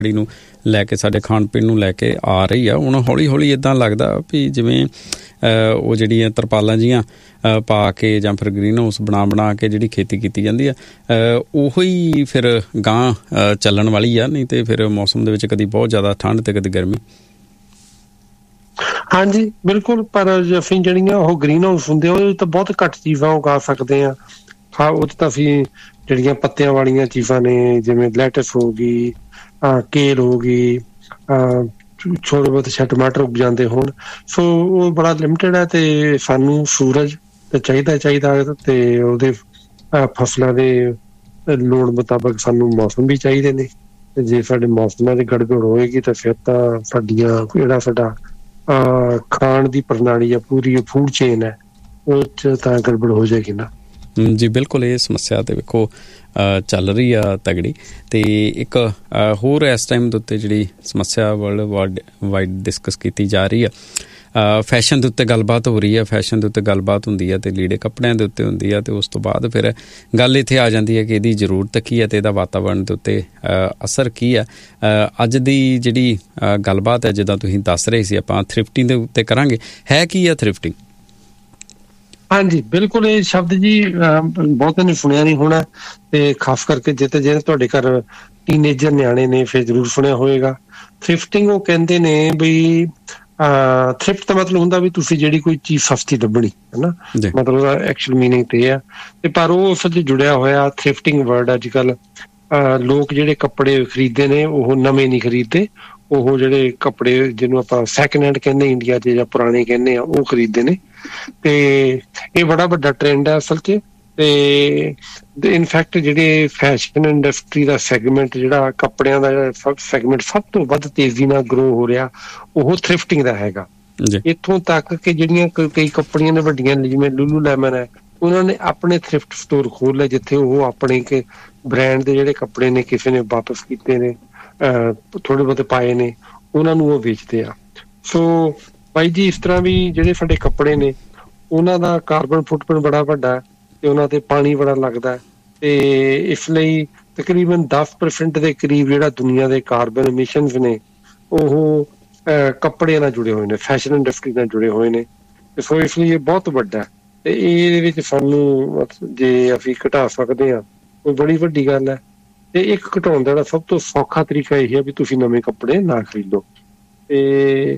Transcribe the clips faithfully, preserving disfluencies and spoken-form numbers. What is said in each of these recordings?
ਨੂੰ ਲੈ ਕੇ, ਸਾਡੇ ਖਾਣ ਪੀਣ ਨੂੰ ਲੈ ਕੇ ਆ ਰਹੀ ਆ। ਹੁਣ ਹੌਲੀ ਹੌਲੀ ਇੱਦਾਂ ਲੱਗਦਾ ਵੀ ਜਿਵੇਂ ਉਹ ਜਿਹੜੀਆਂ ਤਰਪਾਲਾਂ ਜਿਹੀਆਂ ਪਾ ਕੇ ਜਾਂ ਫਿਰ ਗ੍ਰੀਨ ਹਾਊਸ ਬਣਾ ਬਣਾ ਕੇ ਜਿਹੜੀ ਖੇਤੀ ਕੀਤੀ ਜਾਂਦੀ ਆ, ਉਹੋ ਹੀ ਫਿਰ ਗਾਂਹ ਚੱਲਣ ਵਾਲੀ ਆ। ਨਹੀਂ ਤਾਂ ਫਿਰ ਮੌਸਮ ਦੇ ਵਿੱਚ ਕਦੀ ਬਹੁਤ ਜ਼ਿਆਦਾ ਠੰਡ ਅਤੇ ਕਦੀ ਗਰਮੀ। ਹਾਂਜੀ ਬਿਲਕੁਲ, ਪਰ ਅਸੀਂ ਜਿਹੜੀਆਂ ਉਹ ਗ੍ਰੀਨ ਹਾਊਸ ਹੁੰਦੇ ਆ ਉਹਦੇ ਤਾਂ ਬਹੁਤ ਘੱਟ ਚੀਜ਼ਾਂ ਉਗਾ ਸਕਦੇ ਹਾਂ। ਹਾਂ, ਉਹ 'ਚ ਤਾਂ ਅਸੀਂ ਜਿਹੜੀਆਂ ਪੱਤਿਆਂ ਵਾਲੀਆਂ ਚੀਜ਼ਾਂ ਨੇ, ਜਿਵੇਂ ਲੈਟਸ ਹੋ ਗਈ, ਕੇਲ ਹੋ ਗਈ, ਛੋਟੇ ਬਹੁਤ ਛੇ ਟਮਾਟਰ ਉਗ ਜਾਂਦੇ ਹੋਣ। ਸੋ ਉਹ ਬੜਾ ਲਿਮਟਿਡ ਹੈ ਅਤੇ ਸਾਨੂੰ ਸੂਰਜ ਤਾਂ ਚਾਹੀਦਾ ਚਾਹੀਦਾ ਅਤੇ ਉਹਦੇ ਫਸਲਾਂ ਦੇ ਲੋੜ ਮੁਤਾਬਕ ਸਾਨੂੰ ਮੌਸਮ ਵੀ ਚਾਹੀਦੇ ਨੇ। ਅਤੇ ਜੇ ਸਾਡੇ ਮੌਸਮਾਂ ਦੀ ਗੜਬੜ ਹੋਏਗੀ ਤਾਂ ਫਿਰ ਤਾਂ ਸਾਡੀਆਂ ਜਿਹੜਾ ਸਾਡਾ ਖਾਣ ਦੀ ਪ੍ਰਣਾਲੀ ਆ, ਪੂਰੀ ਫੂਡ ਚੇਨ ਹੈ, ਉਹ 'ਚ ਤਾਂ ਗੜਬੜ ਹੋ ਜਾਏਗੀ ਨਾ। ਜੀ ਬਿਲਕੁਲ, ਇਹ ਸਮੱਸਿਆ ਤਾਂ ਵੇਖੋ ਚੱਲ ਰਹੀ ਆ ਤਗੜੀ। ਅਤੇ ਇੱਕ ਹੋਰ ਇਸ ਟਾਈਮ ਦੇ ਉੱਤੇ ਜਿਹੜੀ ਸਮੱਸਿਆ ਵਰਲਡ ਵਾਈਡ ਵਾਈਡ ਡਿਸਕਸ ਕੀਤੀ ਜਾ ਰਹੀ ਆ, ਫੈਸ਼ਨ ਦੇ ਉੱਤੇ ਗੱਲਬਾਤ ਹੋ ਰਹੀ ਹੈ। ਫੈਸ਼ਨ ਦੇ ਉੱਤੇ ਗੱਲਬਾਤ ਹੁੰਦੀ ਹੈ ਅਤੇ ਲੀੜੇ ਕੱਪੜਿਆਂ ਦੇ ਉੱਤੇ ਹੁੰਦੀ ਹੈ, ਅਤੇ ਉਸ ਤੋਂ ਬਾਅਦ ਫਿਰ ਗੱਲ ਇੱਥੇ ਆ ਜਾਂਦੀ ਹੈ ਕਿ ਇਹਦੀ ਜ਼ਰੂਰਤ ਕੀ ਹੈ ਅਤੇ ਇਹਦਾ ਵਾਤਾਵਰਨ ਦੇ ਉੱਤੇ ਅਸਰ ਕੀ ਹੈ। ਅੱਜ ਦੀ ਜਿਹੜੀ ਗੱਲਬਾਤ ਹੈ, ਜਿੱਦਾਂ ਤੁਸੀਂ ਦੱਸ ਰਹੇ ਸੀ, ਆਪਾਂ ਥ੍ਰਿਫਟਿੰਗ ਦੇ ਉੱਤੇ ਕਰਾਂਗੇ। ਹੈ ਕੀ ਆ ਥ੍ਰਿਫਟਿੰਗ? ਹਾਂਜੀ ਬਿਲਕੁਲ, ਇਹ ਸ਼ਬਦ ਜੀ ਬਹੁਤਿਆਂ ਨੇ ਸੁਣਿਆ ਨਹੀਂ ਹੋਣਾ, ਅਤੇ ਖਾਸ ਕਰਕੇ ਜੇ ਤਾਂ ਜਿਹੜੇ ਤੁਹਾਡੇ ਘਰ ਟੀਨੇਜਰ ਨਿਆਣੇ ਨੇ ਫਿਰ ਜ਼ਰੂਰ ਸੁਣਿਆ ਹੋਏਗਾ। ਥ੍ਰਿਫਟਿੰਗ ਉਹ ਕਹਿੰਦੇ ਨੇ ਵੀ ਥ੍ਰਿਫਟ ਦਾ ਮਤਲਬ ਹੁੰਦਾ ਵੀ ਤੁਸੀਂ ਜਿਹੜੀ ਕੋਈ ਚੀਜ਼ ਸਸਤੀ ਲੱਭਣੀ ਹੈ ਨਾ, ਮਤਲਬ ਉਹਦਾ ਐਕਚੁਅਲ ਮੀਨਿੰਗ ਤੇ ਇਹ ਆ। ਤੇ ਪਰ ਉਹ ਉਸ 'ਚ ਜੁੜਿਆ ਹੋਇਆ ਥ੍ਰਿਫਟਿੰਗ ਵਰਡ ਅੱਜ ਕੱਲ੍ਹ ਲੋਕ ਜਿਹੜੇ ਕੱਪੜੇ ਖਰੀਦਦੇ ਨੇ ਉਹ ਨਵੇਂ ਨਹੀਂ ਖਰੀਦਦੇ, ਉਹ ਜਿਹੜੇ ਕੱਪੜੇ ਜਿਹਨੂੰ ਆਪਾਂ ਸੈਕਿੰਡ ਹੈਂਡ ਕਹਿੰਦੇ ਇੰਡੀਆ 'ਚ ਜਾਂ ਪੁਰਾਣੇ ਕਹਿੰਦੇ ਆ, ਉਹ ਖਰੀਦਦੇ ਨੇ। ਤੇ ਇਹ ਬੜਾ ਵੱਡਾ ਟਰੈਂਡ ਹੈ ਅਸਲ 'ਚ। ਤੇ ਇਨਫੈਕਟ ਜਿਹੜੇ ਫੈਸ਼ਨ ਇੰਡਸਟਰੀ ਦਾ ਸੈਗਮੈਂਟ, ਜਿਹੜਾ ਕੱਪੜਿਆਂ ਦਾ ਜਿਹੜਾ ਸੈਗਮੈਂਟ ਸਭ ਤੋਂ ਵੱਧ ਤੇਜ਼ੀ ਨਾਲ ਗਰੋ ਹੋ ਰਿਹਾ, ਉਹ ਥ੍ਰਿਫਟਿੰਗ ਦਾ ਹੈਗਾ। ਇੱਥੋਂ ਤੱਕ ਕਿ ਜਿਹੜੀਆਂ ਕਈ ਕੰਪਨੀਆਂ ਨੇ ਵੱਡੀਆਂ, ਜਿਵੇਂ ਲੂਲੂ ਲੈਮਨ ਹੈ, ਉਹਨਾਂ ਨੇ ਆਪਣੇ ਥ੍ਰਿਫਟ ਸਟੋਰ ਖੋਲ੍ਹ ਲਏ, ਜਿੱਥੇ ਉਹ ਆਪਣੇ ਕਿ ਬ੍ਰਾਂਡ ਦੇ ਜਿਹੜੇ ਕੱਪੜੇ ਨੇ ਕਿਸੇ ਨੇ ਵਾਪਸ ਕੀਤੇ ਨੇ, ਥੋੜ੍ਹੇ ਬਹੁਤੇ ਪਾਏ ਨੇ, ਉਹਨਾਂ ਨੂੰ ਉਹ ਵੇਚਦੇ ਆ। ਸੋ ਬਾਈ ਜੀ, ਇਸ ਤਰ੍ਹਾਂ ਵੀ ਜਿਹੜੇ ਸਾਡੇ ਕੱਪੜੇ ਨੇ ਉਹਨਾਂ ਦਾ ਕਾਰਬਨ ਫੁੱਟਪ੍ਰਿੰਟ ਬੜਾ ਵੱਡਾ ਅਤੇ ਉਹਨਾਂ 'ਤੇ ਪਾਣੀ ਬੜਾ ਲੱਗਦਾ, ਅਤੇ ਇਸ ਲਈ ਤਕਰੀਬਨ ਦਸ ਪਰਸੈਂਟ ਦੇ ਕਰੀਬ ਜਿਹੜਾ ਦੁਨੀਆ ਦੇ ਕਾਰਬਨ ਐਮਿਸ਼ਨਸ ਨੇ ਉਹ ਕੱਪੜਿਆਂ ਨਾਲ ਜੁੜੇ ਹੋਏ ਨੇ, ਫੈਸ਼ਨ ਇੰਡਸਟਰੀ ਨਾਲ ਜੁੜੇ ਹੋਏ ਨੇ। ਸੋ ਇਸ ਲਈ ਇਹ ਬਹੁਤ ਵੱਡਾ, ਅਤੇ ਇਹਦੇ ਵਿੱਚ ਸਾਨੂੰ ਜੇ ਅਸੀਂ ਘਟਾ ਸਕਦੇ ਹਾਂ ਉਹ ਬੜੀ ਵੱਡੀ ਗੱਲ ਹੈ। ਅਤੇ ਇੱਕ ਘਟਾਉਣ ਦਾ ਜਿਹੜਾ ਸਭ ਤੋਂ ਸੌਖਾ ਤਰੀਕਾ ਇਹ ਹੈ ਵੀ ਤੁਸੀਂ ਨਵੇਂ ਕੱਪੜੇ ਨਾ ਖਰੀਦੋ। ਅਤੇ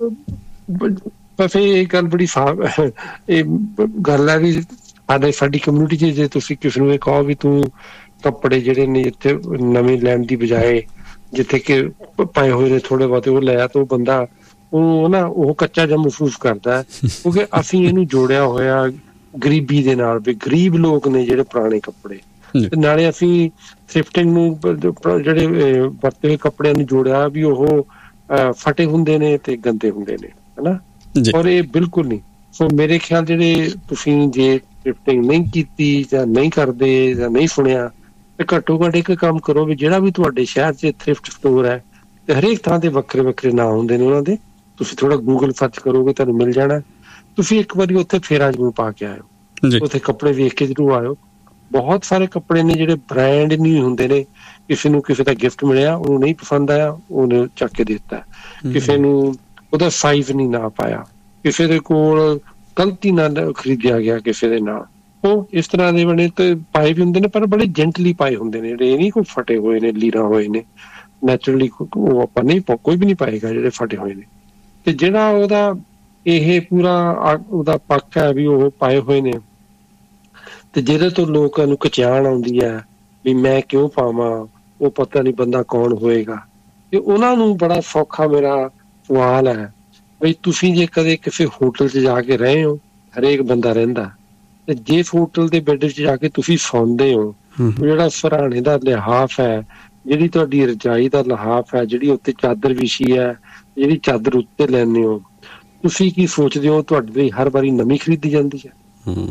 ਬਸ ਇਹ ਗੱਲ ਬੜੀ ਸਾਫ਼ ਇਹ ਗੱਲ ਹੈ ਵੀ ਸਾਡੇ ਸਾਡੀ ਕਮਿਊਨਿਟੀ 'ਚ ਜੇ ਤੁਸੀਂ ਕਿਸੇ ਨੂੰ ਇਹ ਕਹੋ ਵੀ ਤੂੰ ਕੱਪੜੇ ਜਿਹੜੇ ਨੇ ਇੱਥੇ ਨਵੇਂ ਲੈਣ ਦੀ ਬਜਾਏ ਜਿੱਥੇ ਕਿ ਪਾਏ ਹੋਏ ਨੇ ਥੋੜ੍ਹੇ ਬਹੁਤੇ ਉਹ ਲਿਆ, ਤਾਂ ਉਹ ਬੰਦਾ ਉਹ ਨਾ ਉਹ ਕੱਚਾ ਜਿਹਾ ਮਹਿਸੂਸ ਕਰਦਾ, ਕਿਉਂਕਿ ਅਸੀਂ ਇਹਨੂੰ ਜੋੜਿਆ ਹੋਇਆ ਗਰੀਬੀ ਦੇ ਨਾਲ ਵੀ ਗਰੀਬ ਲੋਕ ਨੇ ਜਿਹੜੇ ਪੁਰਾਣੇ ਕੱਪੜੇ, ਤੇ ਨਾਲੇ ਅਸੀਂ ਥ੍ਰਿਫਟਿੰਗ ਨੂੰ ਜਿਹੜੇ ਵਰਤੇ ਹੋਏ ਕੱਪੜਿਆਂ ਨੂੰ ਜੋੜਿਆ ਵੀ ਉਹ ਫਟੇ ਹੁੰਦੇ ਨੇ ਤੇ ਗੰਦੇ ਹੁੰਦੇ ਨੇ, ਹਨਾ। ਔਰ ਇਹ ਬਿਲਕੁਲ ਨਹੀਂ। ਸੋ ਮੇਰੇ ਖਿਆਲ ਜਿਹੜੇ ਤੁਸੀਂ ਜੇ ਥ੍ਰਿਫਟਿੰਗ ਨਹੀਂ ਕੀਤੀ ਜਾਂ ਨਹੀਂ ਕਰਦੇ ਜਾਂ ਨਹੀਂ ਸੁਣਿਆ, ਤੇ ਘੱਟੋ ਘੱਟ ਇੱਕ ਕੰਮ ਕਰੋ ਵੀ ਜਿਹੜਾ ਵੀ ਤੁਹਾਡੇ ਸ਼ਹਿਰ 'ਚ ਥ੍ਰਿਫਟ ਸਟੋਰ ਹੈ ਤੇ ਹਰੇਕ ਥਾਂ ਦੇ ਵੱਖਰੇ ਵੱਖਰੇ ਨਾਂ ਹੁੰਦੇ ਨੇ ਉਹਨਾਂ ਦੇ, ਤੁਸੀਂ ਥੋੜਾ ਗੂਗਲ ਸਰਚ ਕਰੋਗੇ ਤੁਹਾਨੂੰ ਮਿਲ ਜਾਣਾ। ਤੁਸੀਂ ਇੱਕ ਵਾਰੀ ਉੱਥੇ ਫੇਰਾ ਜ਼ਰੂਰ ਪਾ ਕੇ ਆਇਓ, ਉੱਥੇ ਕੱਪੜੇ ਵੇਖ ਕੇ ਜ਼ਰੂਰ ਆਇਓ। ਬਹੁਤ ਸਾਰੇ ਕੱਪੜੇ ਨੇ ਜਿਹੜੇ ਬ੍ਰਾਂਡ ਨਹੀਂ ਹੁੰਦੇ ਨੇ, ਕਿਸੇ ਨੂੰ ਕਿਸੇ ਦਾ ਗਿਫਟ ਮਿਲਿਆ, ਉਹਨੂੰ ਨਹੀਂ ਪਸੰਦ ਆਇਆ, ਉਹਨੇ ਚੱਕ ਕੇ ਦੇ ਦਿੱਤਾ। ਕਿਸੇ ਨੂੰ ਉਹਦਾ ਸਾਈਜ਼ ਨਹੀਂ ਨਾ ਪਾਇਆ, ਕਿਸੇ ਦੇ ਕੋਲ ਗਲਤੀ ਨਾਲ ਖਰੀਦਿਆ ਗਿਆ ਕਿਸੇ ਦੇ ਨਾਲ, ਉਹ ਇਸ ਤਰ੍ਹਾਂ ਦੇ ਬਣੇ ਤੇ ਪਾਏ ਵੀ ਹੁੰਦੇ ਨੇ, ਪਰ ਬੜੇ ਜੈਂਟਲੀ ਪਾਏ ਹੁੰਦੇ ਨੇ ਜਿਹੜੇ, ਇਹ ਨਹੀਂ ਕੋਈ ਫਟੇ ਹੋਏ ਨੇ, ਲੀਰਾਂ ਹੋਏ ਨੇ। ਨੈਚੁਰਲੀ ਉਹ ਆਪਾਂ ਨਹੀਂ ਕੋਈ ਵੀ ਨਹੀਂ ਪਾਏਗਾ ਜਿਹੜੇ ਫਟੇ ਹੋਏ ਨੇ। ਤੇ ਜਿਹੜਾ ਉਹਦਾ ਇਹ ਪੂਰਾ ਉਹਦਾ ਪੱਖ ਹੈ ਵੀ ਉਹ ਪਾਏ ਹੋਏ ਨੇ, ਤੇ ਜਿਹਦੇ ਤੋਂ ਲੋਕਾਂ ਨੂੰ ਕਚਾਣ ਆਉਂਦੀ ਹੈ ਵੀ ਮੈਂ ਕਿਉਂ ਪਾਵਾਂ, ਉਹ ਪਤਾ ਨਹੀਂ ਬੰਦਾ ਕੌਣ ਹੋਏਗਾ। ਤੇ ਉਹਨਾਂ ਨੂੰ ਬੜਾ ਸੌਖਾ ਮੇਰਾ ਸਵਾਲ ਹੈ ਬਈ ਤੁਸੀਂ ਜੇ ਕਦੇ ਕਿਸੇ ਹੋਟਲ 'ਚ ਜਾ ਕੇ ਰਹੇ ਹੋ, ਹਰੇਕ ਬੰਦਾ ਰਹਿੰਦਾ, ਤੇ ਜਿਸ ਹੋਟਲ ਦੇ ਬੈੱਡ 'ਚ ਜਾ ਕੇ ਤੁਸੀਂ ਸੌਂਦੇ ਹੋ, ਜਿਹੜਾ ਸਿਰਹਾਣੇ ਦਾ ਲਿਹਾਫ ਹੈ, ਜਿਹੜੀ ਤੁਹਾਡੀ ਰਜਾਈ ਦਾ ਲਿਹਾਫ ਹੈ, ਜਿਹੜੀ ਉੱਤੇ ਚਾਦਰ ਵਿਛੀ ਹੈ, ਜਿਹੜੀ ਚਾਦਰ ਉੱਤੇ ਲੈਂਦੇ ਹੋ, ਤੁਸੀਂ ਕੀ ਸੋਚਦੇ ਹੋ ਤੁਹਾਡੇ ਲਈ ਹਰ ਵਾਰੀ ਨਵੀਂ ਖਰੀਦੀ ਜਾਂਦੀ ਹੈ?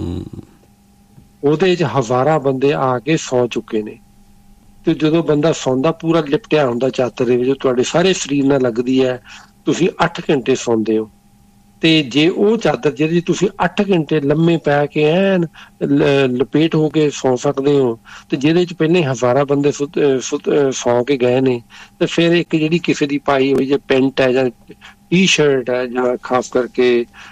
ਉਹਦੇ 'ਚ ਹਜ਼ਾਰਾਂ ਬੰਦੇ ਆ ਕੇ ਸੌ ਚੁੱਕੇ ਨੇ, ਤੇ ਜਦੋਂ ਬੰਦਾ ਸੌਂਦਾ ਪੂਰਾ ਲਿਪਟਿਆ ਹੁੰਦਾ ਚਾਦਰ ਦੇ ਵਿੱਚ, ਤੁਹਾਡੇ ਸਾਰੇ ਸਰੀਰ ਨਾਲ ਲੱਗਦੀ ਹੈ, ਤੁਸੀਂ ਅੱਠ ਘੰਟੇ ਸੌਂਦੇ ਹੋ, ਤੇ ਜੇ ਉਹ ਚਾਦਰ ਜਿਹਦੀ ਤੁਸੀਂ ਅੱਠ ਘੰਟੇ ਲੰਮੇ ਪੈ ਕੇ ਐਨ ਲਪੇਟ ਹੋ ਕੇ ਸੌ ਸਕਦੇ ਹੋ, ਤੇ ਜਿਹਦੇ ਚ ਪਹਿਲੇ ਹਜ਼ਾਰਾਂ ਬੰਦੇ ਸੌ ਕੇ ਗਏ ਨੇ, ਤੇ ਫਿਰ ਇੱਕ ਜਿਹੜੀ ਕਿਸੇ ਦੀ ਪਾਈ ਹੋਈ ਜੇ ਪੈਂਟ ਹੈ ਜਾਂ ਟੀ ਸ਼ਰਟ ਹੈ ਜਾਂ ਖਾਸ ਕਰਕੇ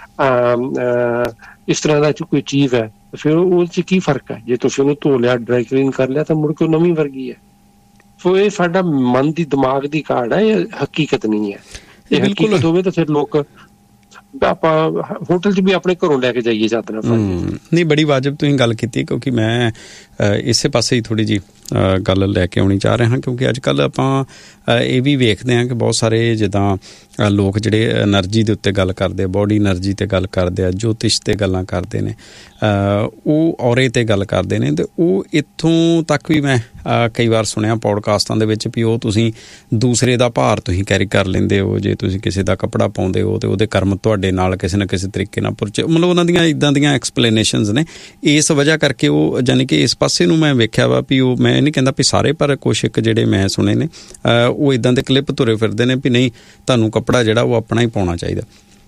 ਇਸ ਤਰ੍ਹਾਂ ਦਾ ਕੋਈ ਚੀਜ਼ ਹੈ, ਫਿਰ ਉਹ ਚ ਕੀ ਫਰਕ ਹੈ? ਜੇ ਤੁਸੀਂ ਉਹਨੂੰ ਧੋ ਲਿਆ, ਡਰਾਈ ਕਲੀਨ ਕਰ ਲਿਆ, ਤਾਂ ਮੁੜ ਕੇ ਨਵੀਂ ਵਰਗੀ ਹੈ। ਸੋ ਇਹ ਸਾਡਾ ਮਨ ਦੀ ਦਿਮਾਗ ਦੀ ਕਾਢ ਹੈ, ਇਹ ਹਕੀਕਤ ਨਹੀਂ ਹੈ। ਇਹ ਹਕੀਕਤ ਹੋਵੇ ਤਾਂ ਫਿਰ ਲੋਕ ਆਪਾਂ ਹੋਟਲ 'ਚ ਵੀ ਆਪਣੇ ਘਰੋਂ ਲੈ ਕੇ ਜਾਈਏ ਚਾਦਰਾਂ। ਨਹੀਂ, ਬੜੀ ਵਾਜਬ ਤੁਸੀਂ ਗੱਲ ਕੀਤੀ, ਕਿਉਂਕਿ ਮੈਂ ਇਸੇ ਪਾਸੇ ਹੀ ਥੋੜ੍ਹੀ ਜਿਹੀ ਗੱਲ ਲੈ ਕੇ ਆਉਣੀ ਚਾਹ ਰਿਹਾ ਹਾਂ। ਕਿਉਂਕਿ ਅੱਜ ਕੱਲ੍ਹ ਆਪਾਂ ਇਹ ਵੀ ਵੇਖਦੇ ਹਾਂ ਕਿ ਬਹੁਤ ਸਾਰੇ ਜਿੱਦਾਂ ਲੋਕ ਜਿਹੜੇ ਐਨਰਜੀ ਦੇ ਉੱਤੇ ਗੱਲ ਕਰਦੇ ਆ, ਬੋਡੀ ਐਨਰਜੀ 'ਤੇ ਗੱਲ ਕਰਦੇ ਆ, ਜੋਤਿਸ਼ 'ਤੇ ਗੱਲਾਂ ਕਰਦੇ ਨੇ, ਉਹ ਔਰੇ 'ਤੇ ਗੱਲ ਕਰਦੇ ਨੇ, ਅਤੇ ਉਹ ਇੱਥੋਂ ਤੱਕ ਵੀ ਮੈਂ ਕਈ ਵਾਰ ਸੁਣਿਆ ਪੌਡਕਾਸਟਾਂ ਦੇ ਵਿੱਚ ਵੀ ਉਹ ਤੁਸੀਂ ਦੂਸਰੇ ਦਾ ਭਾਰ ਤੁਸੀਂ ਕੈਰੀ ਕਰ ਲੈਂਦੇ ਹੋ। ਜੇ ਤੁਸੀਂ ਕਿਸੇ ਦਾ ਕੱਪੜਾ ਪਾਉਂਦੇ ਹੋ ਅਤੇ ਉਹਦੇ ਕਰਮ ਤੁਹਾਡੇ ਨਾਲ ਕਿਸੇ ਨਾ ਕਿਸੇ ਤਰੀਕੇ ਨਾਲ ਪੁਰਚ, ਮਤਲਬ ਉਹਨਾਂ ਦੀਆਂ ਇੱਦਾਂ ਦੀਆਂ ਐਕਸਪਲੇਨੇਸ਼ਨਸ ਨੇ। ਇਸ ਵਜ੍ਹਾ ਕਰਕੇ ਉਹ ਯਾਨੀ ਕਿ ਇਸ ਪਾਸੇ ਨੂੰ ਮੈਂ ਵੇਖਿਆ ਵਾ ਵੀ ਉਹ, ਮੈਂ ਨਹੀਂ ਕਹਿੰਦਾ ਵੀ ਸਾਰੇ, ਪਰ ਕੁਛ ਇੱਕ ਜਿਹੜੇ ਮੈਂ ਸੁਣੇ ਨੇ ਉਹ ਇੱਦਾਂ ਦੇ ਕਲਿੱਪ ਤੁਰੇ ਫਿਰਦੇ ਨੇ ਵੀ ਨਹੀਂ, ਤੁਹਾਨੂੰ ਕੱਪੜਾ ਜਿਹੜਾ ਉਹ ਆਪਣਾ ਹੀ ਪਾਉਣਾ ਚਾਹੀਦਾ।